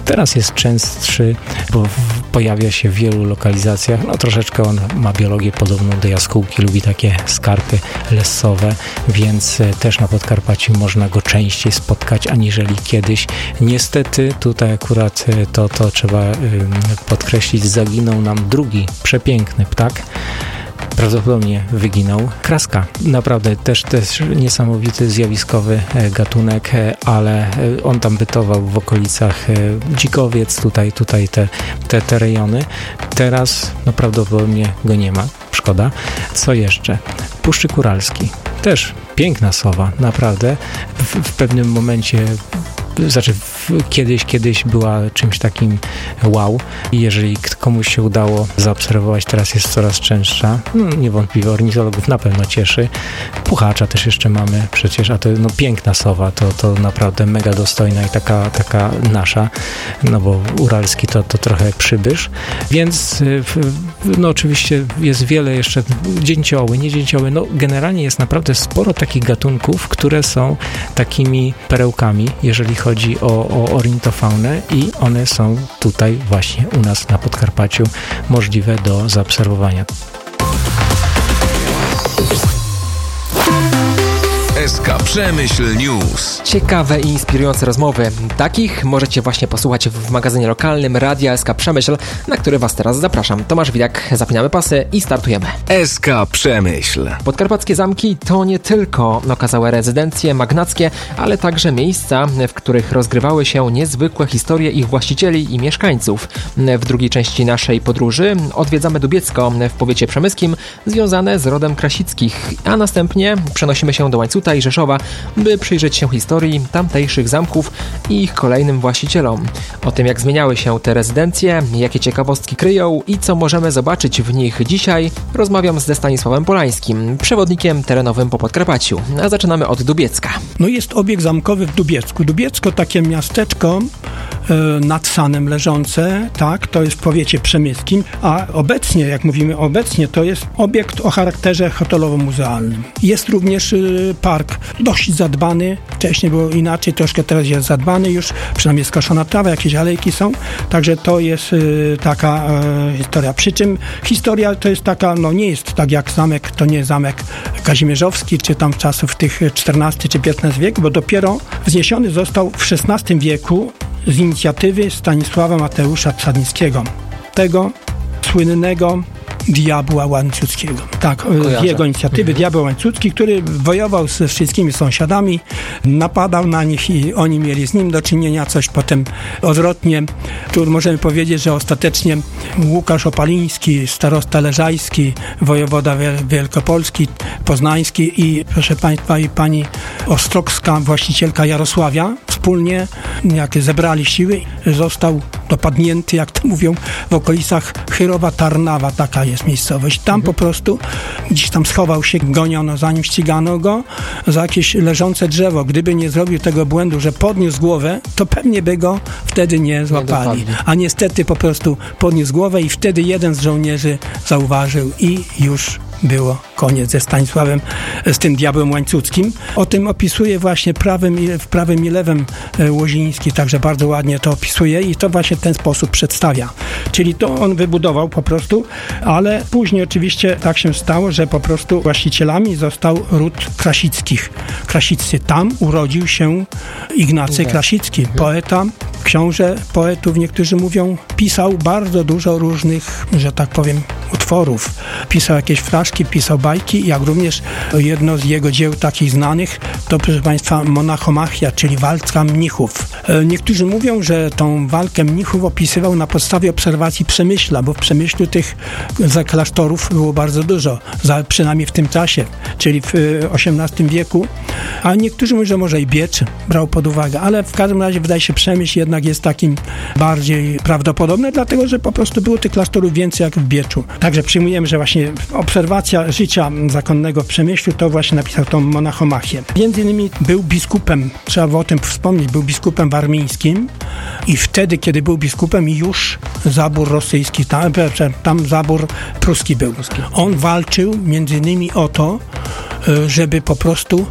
Teraz jest częstszy, bo pojawia się w wielu lokalizacjach. No troszeczkę on ma biologię podobną do jaskółki, lubi takie skarpy lesowe, więc też na Podkarpaciu można go częściej spotkać aniżeli kiedyś. Niestety tutaj akurat to, to trzeba podkreślić, zaginął nam drugi przepiękny ptak. Prawdopodobnie wyginął. Kraska. Naprawdę też, też niesamowity, zjawiskowy gatunek, ale on tam bytował w okolicach Dzikowiec, tutaj, tutaj te, te, te rejony. Teraz no prawdopodobnie go nie ma. Szkoda. Co jeszcze? Puszczyk Uralski. Też piękna sowa, naprawdę. W, w pewnym momencie Znaczy kiedyś, kiedyś była czymś takim wow i jeżeli komuś się udało zaobserwować, teraz jest coraz częstsza. No, niewątpliwie ornitologów na pewno cieszy. Puchacza też jeszcze mamy przecież, a to no, piękna sowa, to, to naprawdę mega dostojna i taka, taka nasza, no bo Uralski to, to trochę przybysz, więc no oczywiście jest wiele jeszcze, dzięcioły, nie dzięcioły, no generalnie jest naprawdę sporo takich gatunków, które są takimi perełkami, jeżeli chodzi o, o ornitofaunę i one są tutaj właśnie u nas na Podkarpaciu możliwe do zaobserwowania. S K Przemyśl News. Ciekawe i inspirujące rozmowy. Takich możecie właśnie posłuchać w magazynie lokalnym Radia S K Przemyśl, na który Was teraz zapraszam. Tomasz Widak, zapinamy pasy i startujemy. S K Przemyśl. Podkarpackie zamki to nie tylko okazałe rezydencje magnackie, ale także miejsca, w których rozgrywały się niezwykłe historie ich właścicieli i mieszkańców. W drugiej części naszej podróży odwiedzamy Dubiecko w powiecie przemyskim, związane z rodem Krasickich, a następnie przenosimy się do Łańcuta i Rzeszowa, by przyjrzeć się historii tamtejszych zamków i ich kolejnym właścicielom. O tym, jak zmieniały się te rezydencje, jakie ciekawostki kryją i co możemy zobaczyć w nich dzisiaj, rozmawiam ze Stanisławem Polańskim, przewodnikiem terenowym po Podkarpaciu. A zaczynamy od Dubiecka. No jest obiekt zamkowy w Dubiecku. Dubiecko, takie miasteczko e, nad Sanem leżące, tak, to jest w powiecie przemyskim, a obecnie, jak mówimy obecnie, to jest obiekt o charakterze hotelowo-muzealnym. Jest również e, park dość zadbany, wcześniej było inaczej, troszkę teraz jest zadbany już, przynajmniej skoszona trawa, jakieś alejki są, także to jest y, taka y, historia. Przy czym historia to jest taka, no nie jest tak jak zamek, to nie zamek kazimierzowski, czy tam czasów tych czternasty czy piętnasty wiek, bo dopiero wzniesiony został w szesnastym wieku z inicjatywy Stanisława Mateusza Cadyńskiego, tego słynnego diabła łańcuckiego. Tak, z jego inicjatywy mhm. diabeł łańcucki, który wojował ze wszystkimi sąsiadami, napadał na nich i oni mieli z nim do czynienia, coś potem odwrotnie. Tu możemy powiedzieć, że ostatecznie Łukasz Opaliński, starosta leżajski, wojewoda wielkopolski, poznański i proszę Państwa i pani Ostrogska, właścicielka Jarosławia, wspólnie jak zebrali siły, został dopadnięty, jak to mówią, w okolicach Chyrowa Tarnawa, taka jest miejscowość. Tam mhm. po prostu gdzieś tam schował się, goniono za nim, ścigano go za jakieś leżące drzewo. Gdyby nie zrobił tego błędu, że podniósł głowę, to pewnie by go wtedy nie złapali. Nie A niestety po prostu podniósł głowę i wtedy jeden z żołnierzy zauważył i już było koniec ze Stanisławem, z tym diabłem łańcuckim. O tym opisuje właśnie prawym, w prawym i lewym Łoziński, także bardzo ładnie to opisuje i to właśnie w ten sposób przedstawia. Czyli to on wybudował po prostu, ale później oczywiście tak się stało, że po prostu właścicielami został ród Krasickich. Krasiccy. Tam urodził się Ignacy Krasicki, poeta, książę poetów, niektórzy mówią, pisał bardzo dużo różnych, że tak powiem, utworów. Pisał jakieś fraszki, pisał bajki, jak również jedno z jego dzieł takich znanych to, proszę Państwa, Monachomachia, czyli walka mnichów. Niektórzy mówią, że tą walkę mnichów opisywał na podstawie obserwacji Przemyśla, bo w Przemyślu tych klasztorów było bardzo dużo, za, przynajmniej w tym czasie, czyli w osiemnastym wieku, a niektórzy mówią, że może i Biecz brał pod uwagę, ale w każdym razie wydaje się Przemyśl jednak jest takim bardziej prawdopodobny, dlatego, że po prostu było tych klasztorów więcej jak w Bieczu. Także przyjmujemy, że właśnie obserwacja życia zakonnego w Przemyślu to właśnie napisał tą Monachomachię. Między innymi był biskupem, trzeba o tym wspomnieć, był biskupem warmińskim i wtedy, kiedy był biskupem, już zabór rosyjski, tam, tam zabór pruski był. On walczył między innymi o to, żeby po prostu w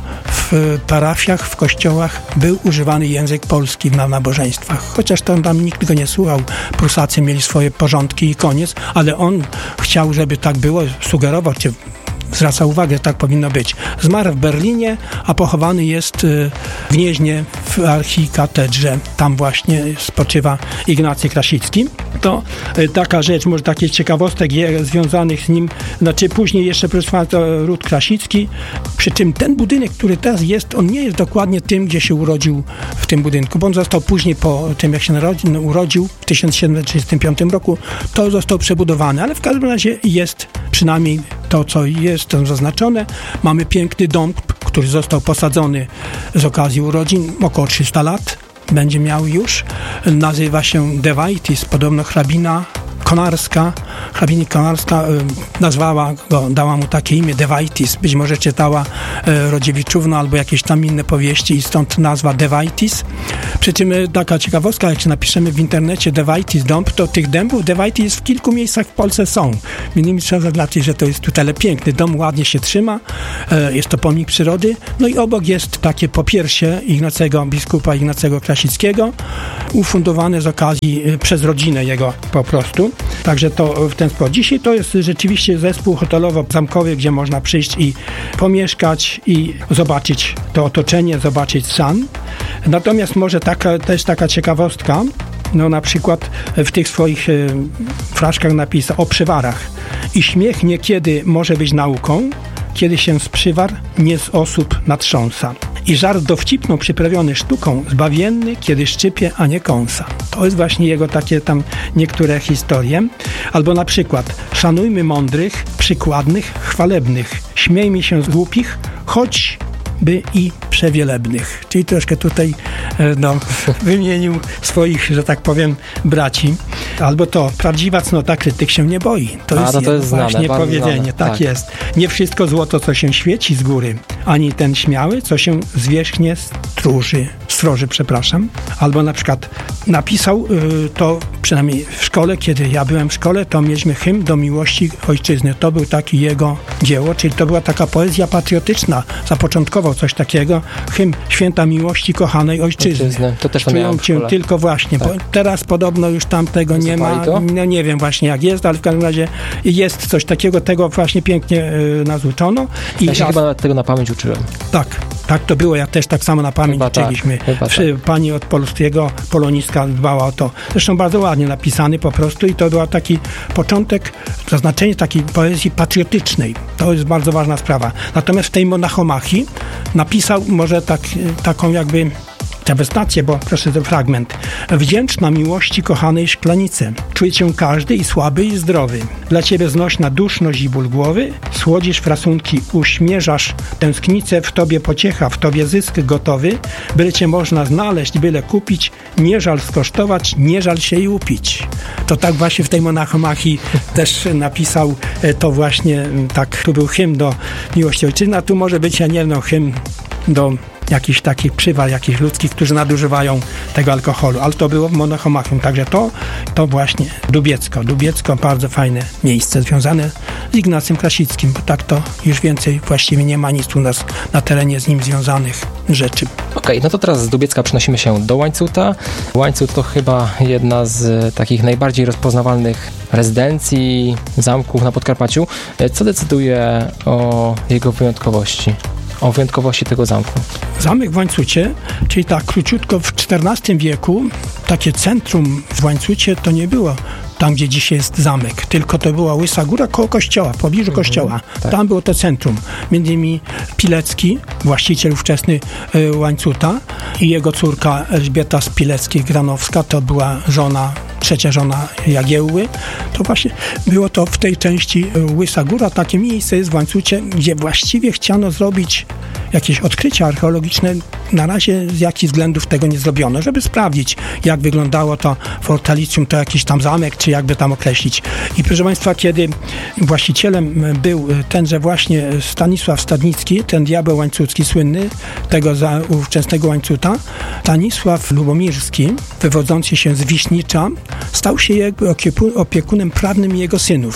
w parafiach, w kościołach był używany język polski na nabożeństwach. Chociaż tam, tam nikt go nie słuchał. Prusacy mieli swoje porządki i koniec, ale on chciał, żeby tak było, sugerował, czy zwraca uwagę, że tak powinno być. Zmarł w Berlinie, a pochowany jest w Gnieźnie w archikatedrze. Tam właśnie spoczywa Ignacy Krasicki. To taka rzecz, może takich ciekawostek związanych z nim. Znaczy później jeszcze proszę to Ród Krasicki. Przy czym ten budynek, który teraz jest, on nie jest dokładnie tym, gdzie się urodził w tym budynku, bo on został później po tym, jak się narodził, no, urodził w tysiąc siedemset trzydziestym piątym roku, to został przebudowany, ale w każdym razie jest przynajmniej to, co jest tam zaznaczone. Mamy piękny dom, który został posadzony z okazji urodzin, około trzysta lat będzie miał już. Nazywa się De Wajtis, podobno hrabina Konarska, hrabini Konarska y, nazwała go, dała mu takie imię De Wajtis, być może czytała y, Rodziewiczówno albo jakieś tam inne powieści i stąd nazwa De Wajtis. Przy czym y, taka ciekawostka, jak się napiszemy w internecie De Wajtis dąb, to tych dębów De Wajtis w kilku miejscach w Polsce są. Innymi trzeba zaznaczyć, że to jest tutaj piękny dom, ładnie się trzyma, y, jest to pomnik przyrody, no i obok jest takie popiersie Ignacego, biskupa Ignacego Krasickiego, ufundowane z okazji y, przez rodzinę jego po prostu. Także to w ten sposób. Dzisiaj to jest rzeczywiście zespół hotelowo-zamkowy, gdzie można przyjść i pomieszkać i zobaczyć to otoczenie, zobaczyć san. Natomiast może taka, też taka ciekawostka, no na przykład w tych swoich y, fraszkach napisał o przywarach. I śmiech niekiedy może być nauką, kiedy się z przywar nie z osób natrząsa. I żart dowcipną przyprawiony sztuką, zbawienny, kiedy szczypie, a nie kąsa. To jest właśnie jego takie tam niektóre historie. Albo na przykład szanujmy mądrych, przykładnych, chwalebnych. Śmiejmy się z głupich, choć by i przewielebnych. Czyli troszkę tutaj no, wymienił swoich, że tak powiem, braci. Albo to, prawdziwa cnota krytyk się nie boi. To A, jest, to to jest właśnie znane, powiedzenie. znane. Tak, tak jest. Nie wszystko złoto, co się świeci z góry, ani ten śmiały, co się zwierzchnie stróży, stroży, przepraszam. Albo na przykład napisał y, to, przynajmniej w szkole, kiedy ja byłem w szkole, to mieliśmy hymn do miłości ojczyzny. To był taki jego dzieło, czyli to była taka poezja patriotyczna. Zapoczątkował coś takiego. Hymn Święta Miłości Kochanej Ojczyzny. Ojczyzny. To też to Czują miałem w cię szkole. tylko właśnie. Tak. Bo teraz podobno już tam tego nie ma. To? No nie wiem właśnie jak jest, ale w każdym razie jest coś takiego, tego właśnie pięknie y, nazwyczono. I Ja się raz, chyba nawet tego na pamięć uczyłem. tak, tak to było. Ja też tak samo na pamięć Chyba tak, uczyliśmy. chyba Przy, tak. Pani od polskiego polonistka dbała o to. Zresztą bardzo ładnie napisany po prostu i to był taki początek, zaznaczenie takiej poezji patriotycznej. To jest bardzo ważna sprawa. Natomiast w tej Monachomachii napisał może tak, taką jakby Trawestację, bo proszę ten fragment. Wdzięczna miłości kochanej szklanicy. Czuje cię każdy i słaby i zdrowy. Dla ciebie znośna duszność i ból głowy. Słodzisz frasunki, uśmierzasz tęsknicę. W tobie pociecha, w tobie zysk gotowy. Byle cię można znaleźć, byle kupić. Nie żal skosztować, nie żal się i upić. To tak właśnie w tej Monachomachii też napisał to właśnie, tak, tu był hymn do miłości ojczyzny, a tu może być, ja nie wiem, no, hymn do jakichś takich przywar, jakichś ludzkich, którzy nadużywają tego alkoholu. Ale to było w Monachomachium. Także to, to właśnie Dubiecko. Dubiecko, bardzo fajne miejsce związane z Ignacym Krasickim, bo tak to już więcej właściwie nie ma nic u nas na terenie z nim związanych rzeczy. Okej, okay, no to teraz z Dubiecka przenosimy się do Łańcuta. Łańcut to chyba jedna z takich najbardziej rozpoznawalnych rezydencji, zamków na Podkarpaciu. Co decyduje o jego wyjątkowości? O wyjątkowości tego zamku. Zamek w Łańcucie, czyli tak króciutko w czternastym wieku, takie centrum w Łańcucie to nie było tam, gdzie dzisiaj jest zamek, tylko to była Łysa Góra koło kościoła, w pobliżu kościoła. Tak. Tam było to centrum. Między innymi Pilecki, właściciel ówczesny y, Łańcuta i jego córka Elżbieta z Pileckiej-Granowska, to była żona, trzecia żona Jagiełły. To właśnie było to w tej części y, Łysa Góra, takie miejsce jest w Łańcucie, gdzie właściwie chciano zrobić jakieś odkrycia archeologiczne. Na razie z jakichś względów tego nie zrobiono, żeby sprawdzić, jak wyglądało to Fortalicjum, to jakiś tam zamek, czy jakby tam określić. I proszę Państwa, kiedy właścicielem był tenże właśnie Stanisław Stadnicki, ten diabeł łańcucki słynny, tego za ówczesnego Łańcuta, Stanisław Lubomirski, wywodzący się z Wiśnicza, stał się jakby opiekunem prawnym jego synów.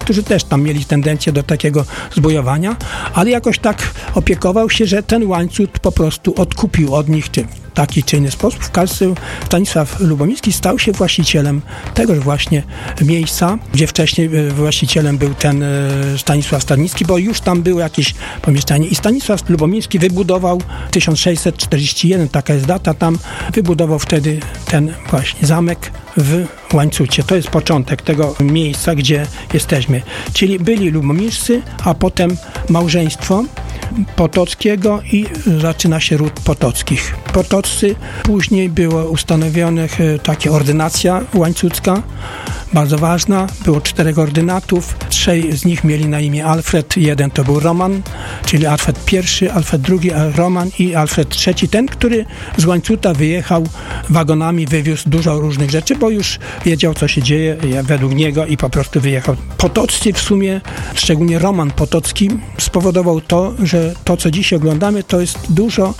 którzy też tam mieli tendencję do takiego zbojowania, ale jakoś tak opiekował się, że ten łańcuch po prostu odkupił od nich tym. W taki czy inny sposób. W każdym Stanisław Lubomirski stał się właścicielem tegoż właśnie miejsca, gdzie wcześniej właścicielem był ten Stanisław Stadnicki, bo już tam było jakieś pomieszczenie i Stanisław Lubomirski wybudował tysiąc sześćset czterdzieści jeden, taka jest data, tam wybudował wtedy ten właśnie zamek w Łańcucie. To jest początek tego miejsca, gdzie jesteśmy. Czyli byli lubomirscy, a potem małżeństwo Potockiego i zaczyna się ród Potockich. Potoccy, później było ustanowiona taka ordynacja łańcucka, bardzo ważna. Było czterech ordynatów, trzej z nich mieli na imię Alfred, jeden to był Roman, czyli Alfred pierwszy, Alfred drugi, Roman i Alfred trzeci, ten, który z Łańcuta wyjechał wagonami, wywiózł dużo różnych rzeczy, bo już wiedział, co się dzieje według niego i po prostu wyjechał. Potoccy w sumie, szczególnie Roman Potocki, spowodował to, że to, co dziś oglądamy, to jest dużo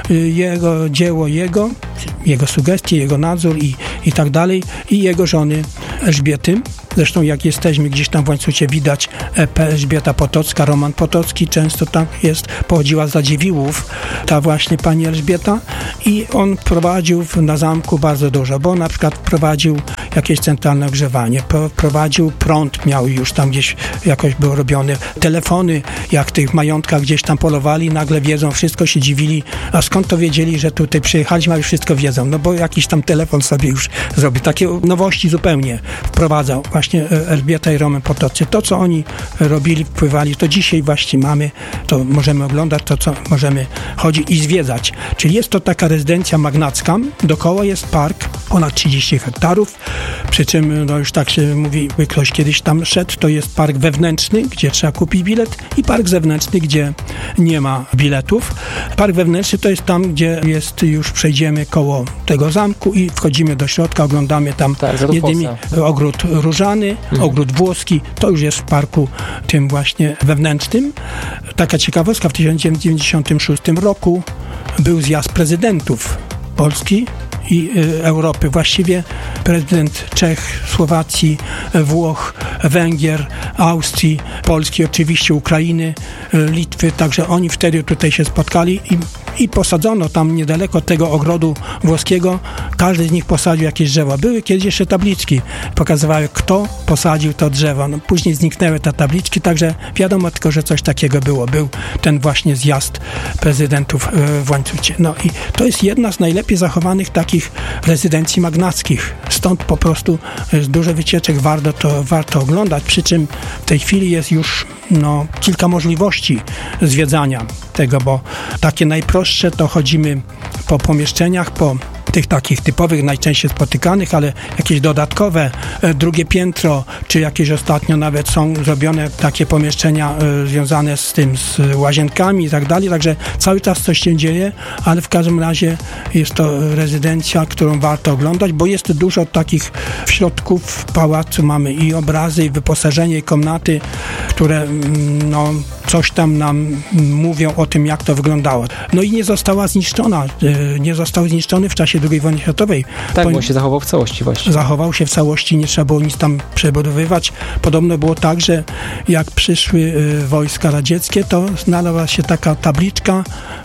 jego dzieło, jego, jego sugestie, jego nadzór i, i tak dalej, i jego żony Elżbiety. Zresztą jak jesteśmy gdzieś tam w Łańcucie, widać E P Elżbieta Potocka, Roman Potocki, często tam jest, pochodziła z Radziwiłłów, ta właśnie pani Elżbieta, i on prowadził na zamku bardzo dużo, bo na przykład prowadził jakieś centralne ogrzewanie, prowadził prąd, miał już tam gdzieś jakoś był robiony, telefony, jak w tych majątkach gdzieś tam polowali, nagle wiedzą, wszystko się dziwili, a skąd to wiedzieli, że tutaj przyjechaliśmy, a już wszystko wiedzą, no bo jakiś tam telefon sobie już zrobił, takie nowości zupełnie wprowadzał właśnie Elżbieta i Roman Potoccy. To, co oni robili, wpływali, to dzisiaj właśnie mamy, to możemy oglądać, to, co możemy chodzić i zwiedzać. Czyli jest to taka rezydencja magnacka, dookoła jest park, ponad trzydzieści hektarów, przy czym, no już tak się mówi, ktoś kiedyś tam szedł, to jest park wewnętrzny, gdzie trzeba kupić bilet, i park zewnętrzny, gdzie nie ma biletów. Park wewnętrzny to jest tam, gdzie jest, już przejdziemy koło tego zamku i wchodzimy do środka, oglądamy tam tak, jedynie ogród różany, mhm. ogród włoski, to już jest w parku tym właśnie wewnętrznym. Taka ciekawostka, w tysiąc dziewięćset dziewięćdziesiątym szóstym roku był zjazd prezydentów Polski i y, Europy. Właściwie prezydent Czech, Słowacji, Włoch, Węgier, Austrii, Polski, oczywiście Ukrainy, y, Litwy, także oni wtedy tutaj się spotkali i, i posadzono tam niedaleko tego ogrodu włoskiego, każdy z nich posadził jakieś drzewo. Były kiedyś jeszcze tabliczki, pokazywały, kto posadził to drzewo. No, później zniknęły te tabliczki, także wiadomo tylko, że coś takiego było. Był ten właśnie zjazd prezydentów y, w Łańcucie. No i to jest jedna z najlepiej zachowanych takich rezydencji magnackich. Stąd po prostu jest dużo wycieczek, warto to warto oglądać, przy czym w tej chwili jest już no, kilka możliwości zwiedzania tego, bo takie najprostsze to chodzimy po pomieszczeniach, po tych takich typowych, najczęściej spotykanych, ale jakieś dodatkowe, e, drugie piętro, czy jakieś ostatnio nawet są zrobione takie pomieszczenia e, związane z tym, z łazienkami i tak dalej, także cały czas coś się dzieje, ale w każdym razie jest to rezydencja, którą warto oglądać, bo jest dużo takich w środku w pałacu, mamy i obrazy, i wyposażenie, i komnaty, które no, coś tam nam mówią o tym, jak to wyglądało. No i nie została zniszczona, e, nie został zniszczony w czasie drugiej wojny światowej. Tak, bo się zachował w całości właśnie. Zachował się w całości, nie trzeba było nic tam przebudowywać. Podobno było tak, że jak przyszły y, wojska radzieckie, to znalazła się taka tabliczka,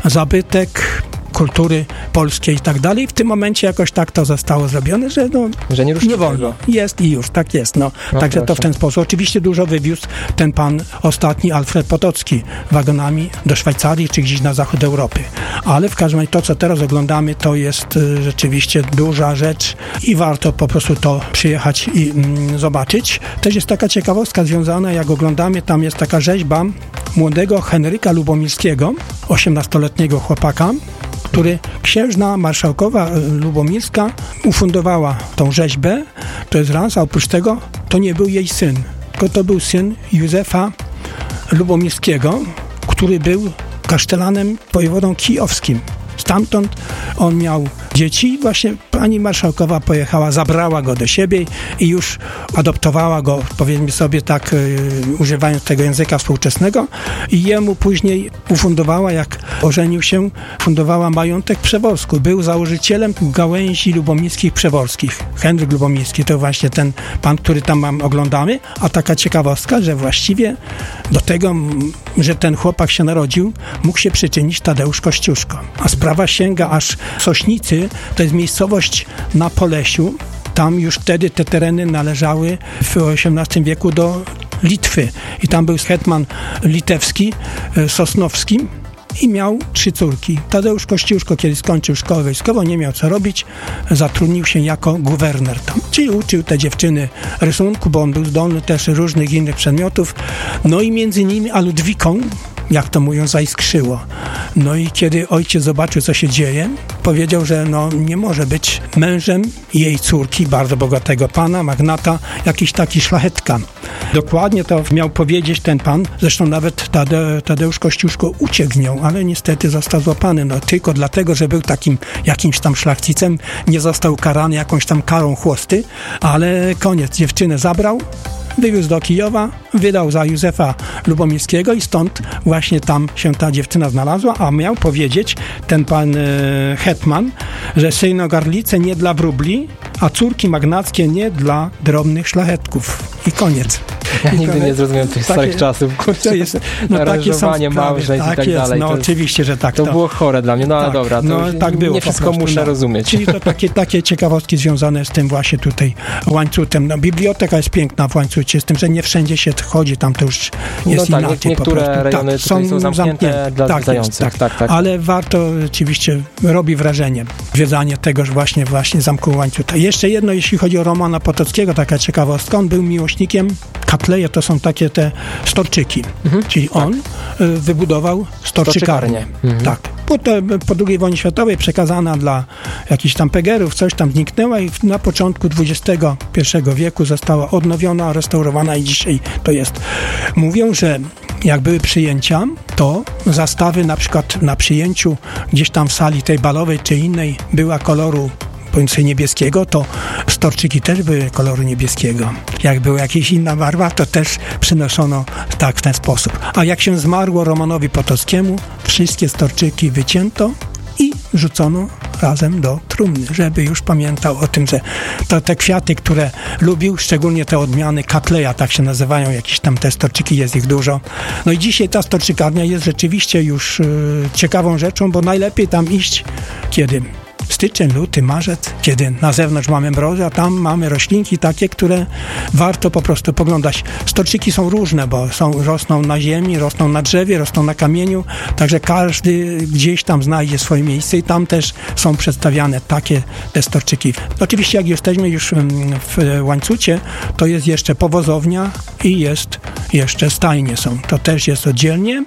zabytek kultury polskiej i tak dalej. W tym momencie jakoś tak to zostało zrobione, że no, że nie, nie wolno. Jest i już, tak jest. No. No Także proszę. To w ten sposób. Oczywiście dużo wywiózł ten pan ostatni, Alfred Potocki, wagonami do Szwajcarii, czy gdzieś na zachód Europy. Ale w każdym razie to, co teraz oglądamy, to jest y, rzeczywiście duża rzecz i warto po prostu to przyjechać i mm, zobaczyć. Też jest taka ciekawostka związana, jak oglądamy, tam jest taka rzeźba młodego Henryka Lubomirskiego, osiemnastoletniego chłopaka, który księżna marszałkowa lubomirska ufundowała tą rzeźbę, to jest raz, a oprócz tego to nie był jej syn, tylko to był syn Józefa Lubomirskiego, który był kasztelanem wojewodą kijowskim. Stamtąd on miał dzieci, właśnie pani marszałkowa pojechała, zabrała go do siebie i już adoptowała go, powiedzmy sobie tak, yy, używając tego języka współczesnego, i jemu później ufundowała, jak ożenił się, fundowała majątek Przeworsku. Był założycielem gałęzi lubomirskich przeworskich. Henryk Lubomirski to właśnie ten pan, który tam mam, oglądamy, a taka ciekawostka, że właściwie do tego, że ten chłopak się narodził, mógł się przyczynić Tadeusz Kościuszko. A sprawa sięga aż Sośnicy, to jest miejscowość na Polesiu. Tam już wtedy te tereny należały w osiemnastym wieku do Litwy. I tam był hetman litewski, Sosnowski, i miał trzy córki. Tadeusz Kościuszko, kiedy skończył szkołę wojskową, nie miał co robić, zatrudnił się jako guwerner tam. Czyli uczył te dziewczyny rysunku, bo on był zdolny też różnych innych przedmiotów. No i między nimi a Ludwiką, jak to mówią, zaiskrzyło. No i kiedy ojciec zobaczył, co się dzieje, powiedział, że no nie może być mężem jej córki, bardzo bogatego pana, magnata, jakiś taki szlachetka. Dokładnie to miał powiedzieć ten pan, zresztą nawet Tade, Tadeusz Kościuszko uciekł z nią, ale niestety został złapany. No tylko dlatego, że był takim jakimś tam szlachcicem, nie został karany jakąś tam karą chłosty, ale koniec, dziewczynę zabrał, wywiózł do Kijowa, wydał za Józefa Lubomirskiego i stąd właśnie tam się ta dziewczyna znalazła, a miał powiedzieć ten pan e, hetman, że synogarlice nie dla wróbli, a córki magnackie nie dla drobnych szlachetków. I koniec. Ja nigdy nie zrozumiałem tych takie, starych czasów. Kurczę, to jest, no takie są sprawy, małżeństw tak i tak jest, dalej. No to oczywiście, że tak. To, to było chore dla mnie, no ale tak, dobra, to no, tak było, nie wszystko prostu, muszę no. rozumieć. Czyli to takie, takie ciekawostki związane z tym właśnie tutaj łańcutem. No, biblioteka jest piękna w Łańcucie, z tym, że nie wszędzie się chodzi, tam to już jest no tak, inaczej. Niektóre po prostu. rejony tak, są, są zamknięte, zamknięte dla tak, zwiedzających. tak, tak, tak. Ale warto, oczywiście robi wrażenie zwiedzanie tegoż właśnie, właśnie Zamku Łańcuta. Jeszcze jedno, jeśli chodzi o Romana Potockiego, taka ciekawostka, on był miłośnikiem, katleje to są takie te storczyki, mhm. czyli on tak. wybudował storczykarnię. Mhm. Tak. Po, te, po drugiej wojnie światowej przekazana dla jakichś tam pegerów, coś tam zniknęła i na początku dwudziestego pierwszego wieku została odnowiona, restaurowana i dzisiaj to jest. Mówią, że jak były przyjęcia, to zastawy na przykład na przyjęciu gdzieś tam w sali tej balowej czy innej była koloru powiedzmy niebieskiego, to storczyki też były koloru niebieskiego. Jak była jakaś inna barwa, to też przynoszono tak w ten sposób. A jak się zmarło Romanowi Potockiemu, wszystkie storczyki wycięto i rzucono razem do trumny, żeby już pamiętał o tym, że to te kwiaty, które lubił, szczególnie te odmiany Catleya, tak się nazywają, jakieś tam te storczyki, jest ich dużo. No i dzisiaj ta storczykarnia jest rzeczywiście już yy, ciekawą rzeczą, bo najlepiej tam iść, kiedy styczeń, luty, marzec, kiedy na zewnątrz mamy mrozy, a tam mamy roślinki takie, które warto po prostu poglądać. Storczyki są różne, bo są, rosną na ziemi, rosną na drzewie, rosną na kamieniu, także każdy gdzieś tam znajdzie swoje miejsce i tam też są przedstawiane takie te storczyki. Oczywiście jak jesteśmy już w Łańcucie, to jest jeszcze powozownia i jest jeszcze stajnie są. To też jest oddzielnie.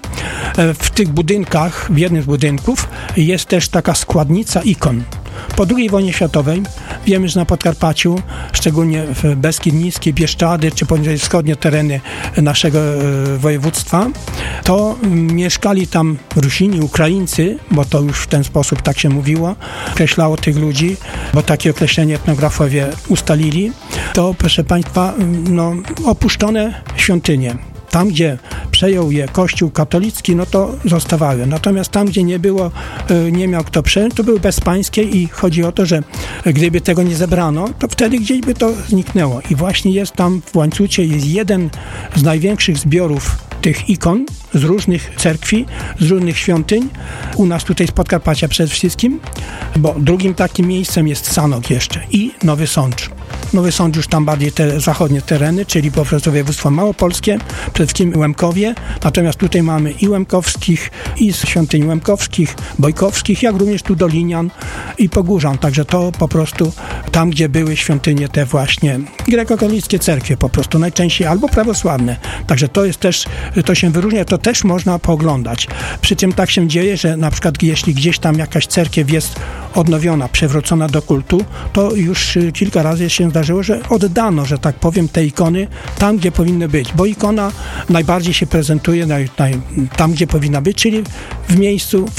W tych budynkach, w jednym z budynków jest też taka składnica ikon. Po drugiej wojnie światowej wiemy, że na Podkarpaciu, szczególnie w Beskid Niski, Bieszczady, czy poniżej wschodnie tereny naszego e, województwa, to mieszkali tam Rusini, Ukraińcy, bo to już w ten sposób tak się mówiło, określało tych ludzi, bo takie określenie etnografowie ustalili, to proszę Państwa, no, opuszczone świątynie. Tam, gdzie przejął je Kościół katolicki, no to zostawały. Natomiast tam, gdzie nie było, nie miał kto przejąć, to były bezpańskie i chodzi o to, że gdyby tego nie zebrano, to wtedy gdzieś by to zniknęło. I właśnie jest tam w Łańcucie jest jeden z największych zbiorów tych ikon z różnych cerkwi, z różnych świątyń. U nas tutaj z Podkarpacia przede wszystkim, bo drugim takim miejscem jest Sanok jeszcze i Nowy Sącz. Nowy Sącz już tam bardziej te zachodnie tereny, czyli po prostu województwo małopolskie, przede wszystkim Łemkowie, natomiast tutaj mamy i Łemkowskich, i z świątyń Łemkowskich, Bojkowskich, jak również tu Dolinian i Pogórzan, także to po prostu tam, gdzie były świątynie te właśnie grekokatolickie cerkwie po prostu najczęściej, albo prawosławne, także to jest też, to się wyróżnia, to też można pooglądać. Przy czym tak się dzieje, że na przykład jeśli gdzieś tam jakaś cerkiew jest odnowiona, przewrócona do kultu, to już kilka razy się zdarzyło, że oddano, że tak powiem, te ikony tam, gdzie powinny być, bo ikona najbardziej się prezentuje naj, naj, tam, gdzie powinna być, czyli w miejscu, w świątyni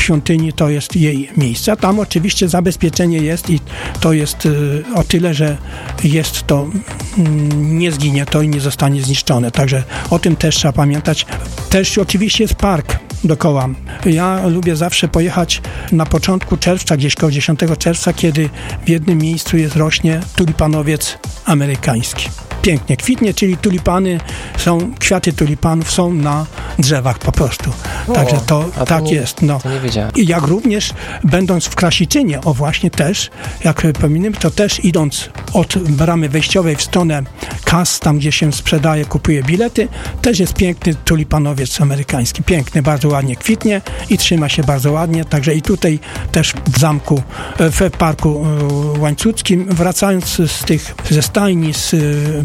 świątyni to jest jej miejsce. A tam oczywiście zabezpieczenie jest i to jest y, o tyle, że jest to, y, nie zginie to i nie zostanie zniszczone. Także o tym też trzeba pamiętać. Też oczywiście jest park dookoła. Ja lubię zawsze pojechać na początku czerwca, gdzieś koło dziesiątego czerwca, kiedy w jednym miejscu jest rośnie tulipanowiec amerykański. Pięknie kwitnie, czyli tulipany są, kwiaty tulipanów są na drzewach po prostu. O, Także to to tak nie, jest. No. To nie wiedziałem. I jak również będąc w Krasiczynie, o właśnie też, jak pominemy, to też idąc od bramy wejściowej w stronę kas, tam gdzie się sprzedaje, kupuje bilety, też jest piękny tulipanowiec amerykański. Piękny, bardzo ładnie kwitnie i trzyma się bardzo ładnie. Także i tutaj też w zamku, w parku łańcuckim, wracając z tych, ze stajni, z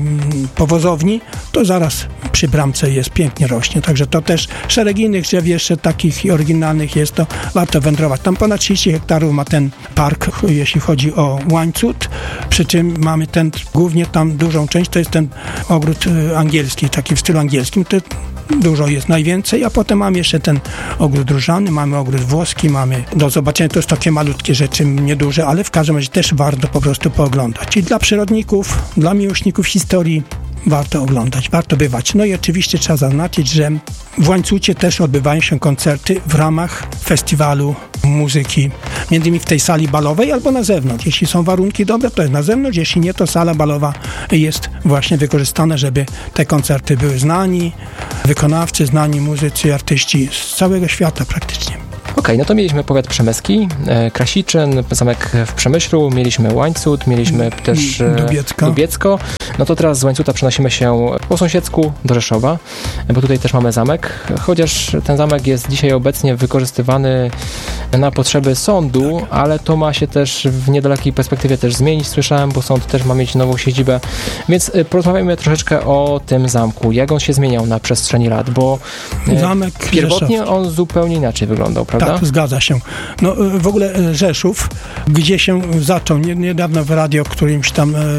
powozowni, to zaraz przy bramce jest, pięknie rośnie. Także to też szereg innych drzew jeszcze takich i oryginalnych jest, to warto wędrować. Tam ponad trzydzieści hektarów ma ten park, jeśli chodzi o Łańcut, przy czym mamy ten, głównie tam dużą część, to jest ten ogród angielski, taki w stylu angielskim, to dużo jest najwięcej, a potem mamy jeszcze ten ogród różany, mamy ogród włoski, mamy do zobaczenia, to jest takie malutkie rzeczy, nieduże, ale w każdym razie też warto po prostu pooglądać. I dla przyrodników, dla miłośników historii warto oglądać, warto bywać. No i oczywiście trzeba zaznaczyć, że w Łańcucie też odbywają się koncerty w ramach festiwalu muzyki, między innymi w tej sali balowej albo na zewnątrz. Jeśli są warunki dobre, to jest na zewnątrz, jeśli nie, to sala balowa jest właśnie wykorzystana, żeby te koncerty były znani wykonawcy, znani muzycy, artyści z całego świata praktycznie. Okej, okay, no to mieliśmy powiat przemyski, e, Krasiczyn, zamek w Przemyślu, mieliśmy Łańcut, mieliśmy też e, Dubiecko. Dubiecko. No to teraz z Łańcuta przenosimy się po sąsiedzku do Rzeszowa, bo tutaj też mamy zamek, chociaż ten zamek jest dzisiaj obecnie wykorzystywany na potrzeby sądu, ale to ma się też w niedalekiej perspektywie też zmienić, słyszałem, bo sąd też ma mieć nową siedzibę, więc porozmawiajmy troszeczkę o tym zamku, jak on się zmieniał na przestrzeni lat, bo zamek pierwotnie Rzeszowski. On zupełnie inaczej wyglądał, prawda? Tak, zgadza się. No w ogóle Rzeszów, gdzie się zaczął, niedawno w radio którymś tam e,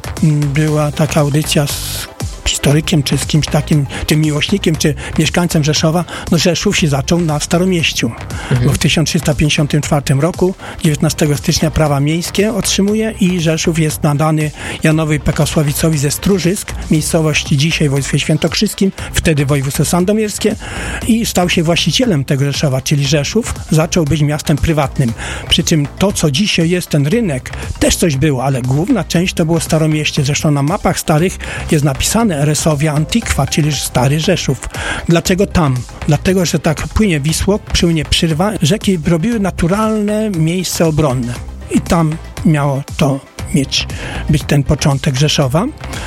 była taka audycja z historykiem, czy z kimś takim, czy miłośnikiem, czy mieszkańcem Rzeszowa, no Rzeszów się zaczął na Staromieściu, mhm. bo w tysiąc trzysta pięćdziesiątym czwartym roku, dziewiętnastego stycznia prawa miejskie otrzymuje i Rzeszów jest nadany Janowi Pekosławicowi ze Stróżysk, miejscowości dzisiaj w województwie świętokrzyskim, wtedy województwo sandomierskie, i stał się właścicielem tego Rzeszowa, czyli Rzeszów zaczął być miastem prywatnym. Przy czym to, co dzisiaj jest ten rynek, też coś było, ale główna część to było Staromieście. Zresztą na mapach starych jest napisane Resowia Antiqua, czyli Stary Rzeszów. Dlaczego tam? Dlatego, że tak płynie Wisło, płynie Przyrwa, rzeki robiły naturalne miejsce obronne. I tam miało to mieć, być ten początek Rzeszowa.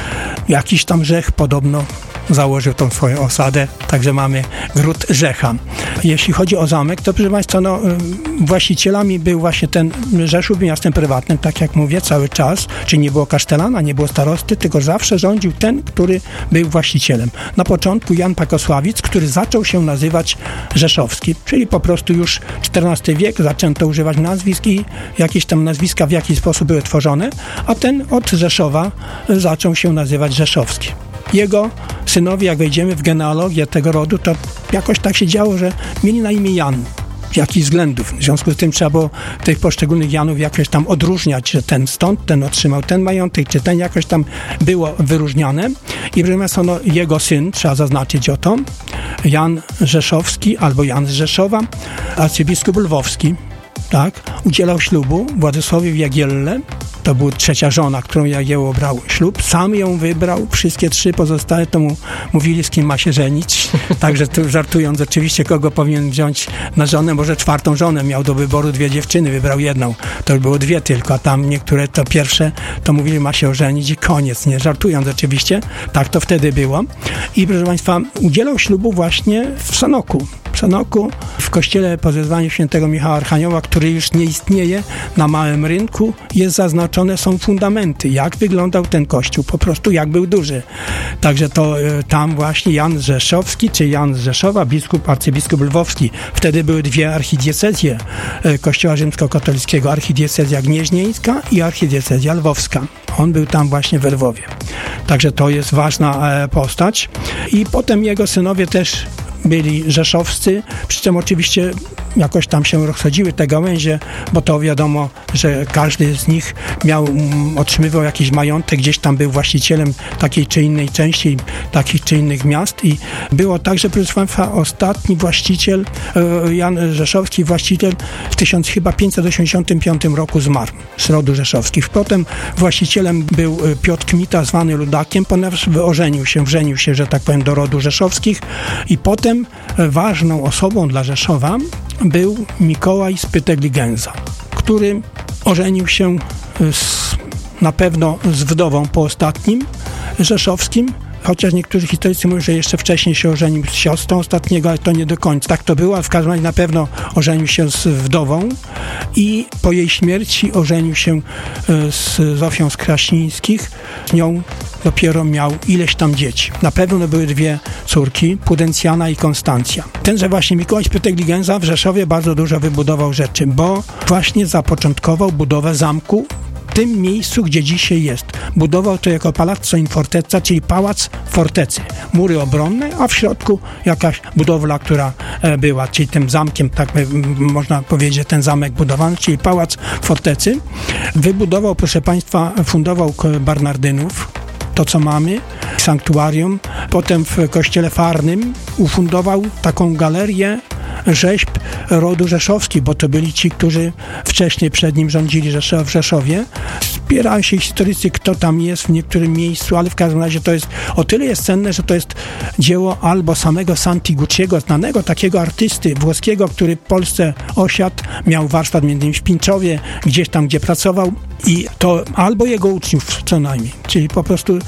Jakiś tam Rzech podobno założył tą swoją osadę, także mamy Gród Rzecha. Jeśli chodzi o zamek, to proszę Państwa, no, właścicielami był właśnie ten Rzeszów, miastem prywatnym, tak jak mówię, cały czas, czyli nie było kasztelana, nie było starosty, tylko zawsze rządził ten, który był właścicielem. Na początku Jan Pekosławic, który zaczął się nazywać Rzeszowski, czyli po prostu już czternasty wiek zaczęto używać nazwisk i jakieś tam nazwiska w jakiś sposób były tworzone, a ten od Rzeszowa zaczął się nazywać Rzeszowski. Jego synowie, jak wejdziemy w genealogię tego rodu, to jakoś tak się działo, że mieli na imię Jan. Z jakichś względów. W związku z tym trzeba było tych poszczególnych Janów jakoś tam odróżniać, że ten stąd, ten otrzymał ten majątek, czy ten jakoś tam było wyróżniane. I proszę Państwa, no, jego syn, trzeba zaznaczyć o to, Jan Rzeszowski albo Jan z Rzeszowa, arcybiskup lwowski, tak, udzielał ślubu Władysławowi Jagielle. To była trzecia żona, którą Jagiełło brał ślub. Sam ją wybrał. Wszystkie trzy pozostałe to mu mówili, z kim ma się żenić. Także tu żartując oczywiście, kogo powinien wziąć na żonę. Może czwartą żonę miał do wyboru, dwie dziewczyny, wybrał jedną. To już było dwie tylko, a tam niektóre to pierwsze to mówili, ma się ożenić i koniec. Nie żartując oczywiście. Tak to wtedy było. I proszę Państwa, udzielał ślubu właśnie w Sanoku. W Sanoku, w kościele po zezwaniu świętego Michała Archanioła, który już nie istnieje, na Małym Rynku, jest zaznaczone, są fundamenty, jak wyglądał ten kościół, po prostu jak był duży. Także to y, tam właśnie Jan Rzeszowski, czy Jan z Rzeszowa, biskup, arcybiskup lwowski. Wtedy były dwie archidiecezje y, kościoła rzymskokatolickiego, archidiecezja gnieźnieńska i archidiecezja lwowska. On był tam właśnie we Lwowie. Także to jest ważna e, postać. I potem jego synowie też byli rzeszowscy, przy czym oczywiście jakoś tam się rozchodziły te gałęzie, bo to wiadomo, że każdy z nich miał, otrzymywał jakiś majątek, gdzieś tam był właścicielem takiej czy innej części, takich czy innych miast i było tak, że proszę Państwa, ostatni właściciel, Jan Rzeszowski, właściciel w tysiąc pięćset osiemdziesiątym piątym roku zmarł z rodu rzeszowskich. Potem właścicielem był Piotr Kmita, zwany Ludakiem, ponieważ ożenił się, wrzenił się, że tak powiem, do rodu rzeszowskich i potem ważną osobą dla Rzeszowa był Mikołaj Spytegli-Gęza, który ożenił się z, na pewno z wdową po ostatnim rzeszowskim, chociaż niektórzy historycy mówią, że jeszcze wcześniej się ożenił z siostrą ostatniego, ale to nie do końca. Tak to było, ale w każdym razie na pewno ożenił się z wdową i po jej śmierci ożenił się z Zofią z Kraśnińskich. Z nią dopiero miał ileś tam dzieci. Na pewno były dwie córki, Pudencjana i Konstancja. Tenże właśnie Mikołaj Spytegli-Gęza w Rzeszowie bardzo dużo wybudował rzeczy, bo właśnie zapoczątkował budowę zamku w tym miejscu, gdzie dzisiaj jest. Budował to jako Palazzo in Fortezza, czyli pałac fortecy. Mury obronne, a w środku jakaś budowla, która była, czyli tym zamkiem, tak można powiedzieć, ten zamek budowany, czyli pałac fortecy. Wybudował, proszę Państwa, fundował Barnardynów, to co mamy, sanktuarium. Potem w kościele Farnym ufundował taką galerię rzeźb rodu rzeszowski, bo to byli ci, którzy wcześniej przed nim rządzili w Rzeszowie. Spierają się historycy, kto tam jest w niektórym miejscu, ale w każdym razie to jest o tyle jest cenne, że to jest dzieło albo samego Santi Gucciego, znanego takiego artysty włoskiego, który w Polsce osiadł, miał warsztat między innymi w Pińczowie, gdzieś tam, gdzie pracował i to albo jego uczniów co najmniej, czyli po prostu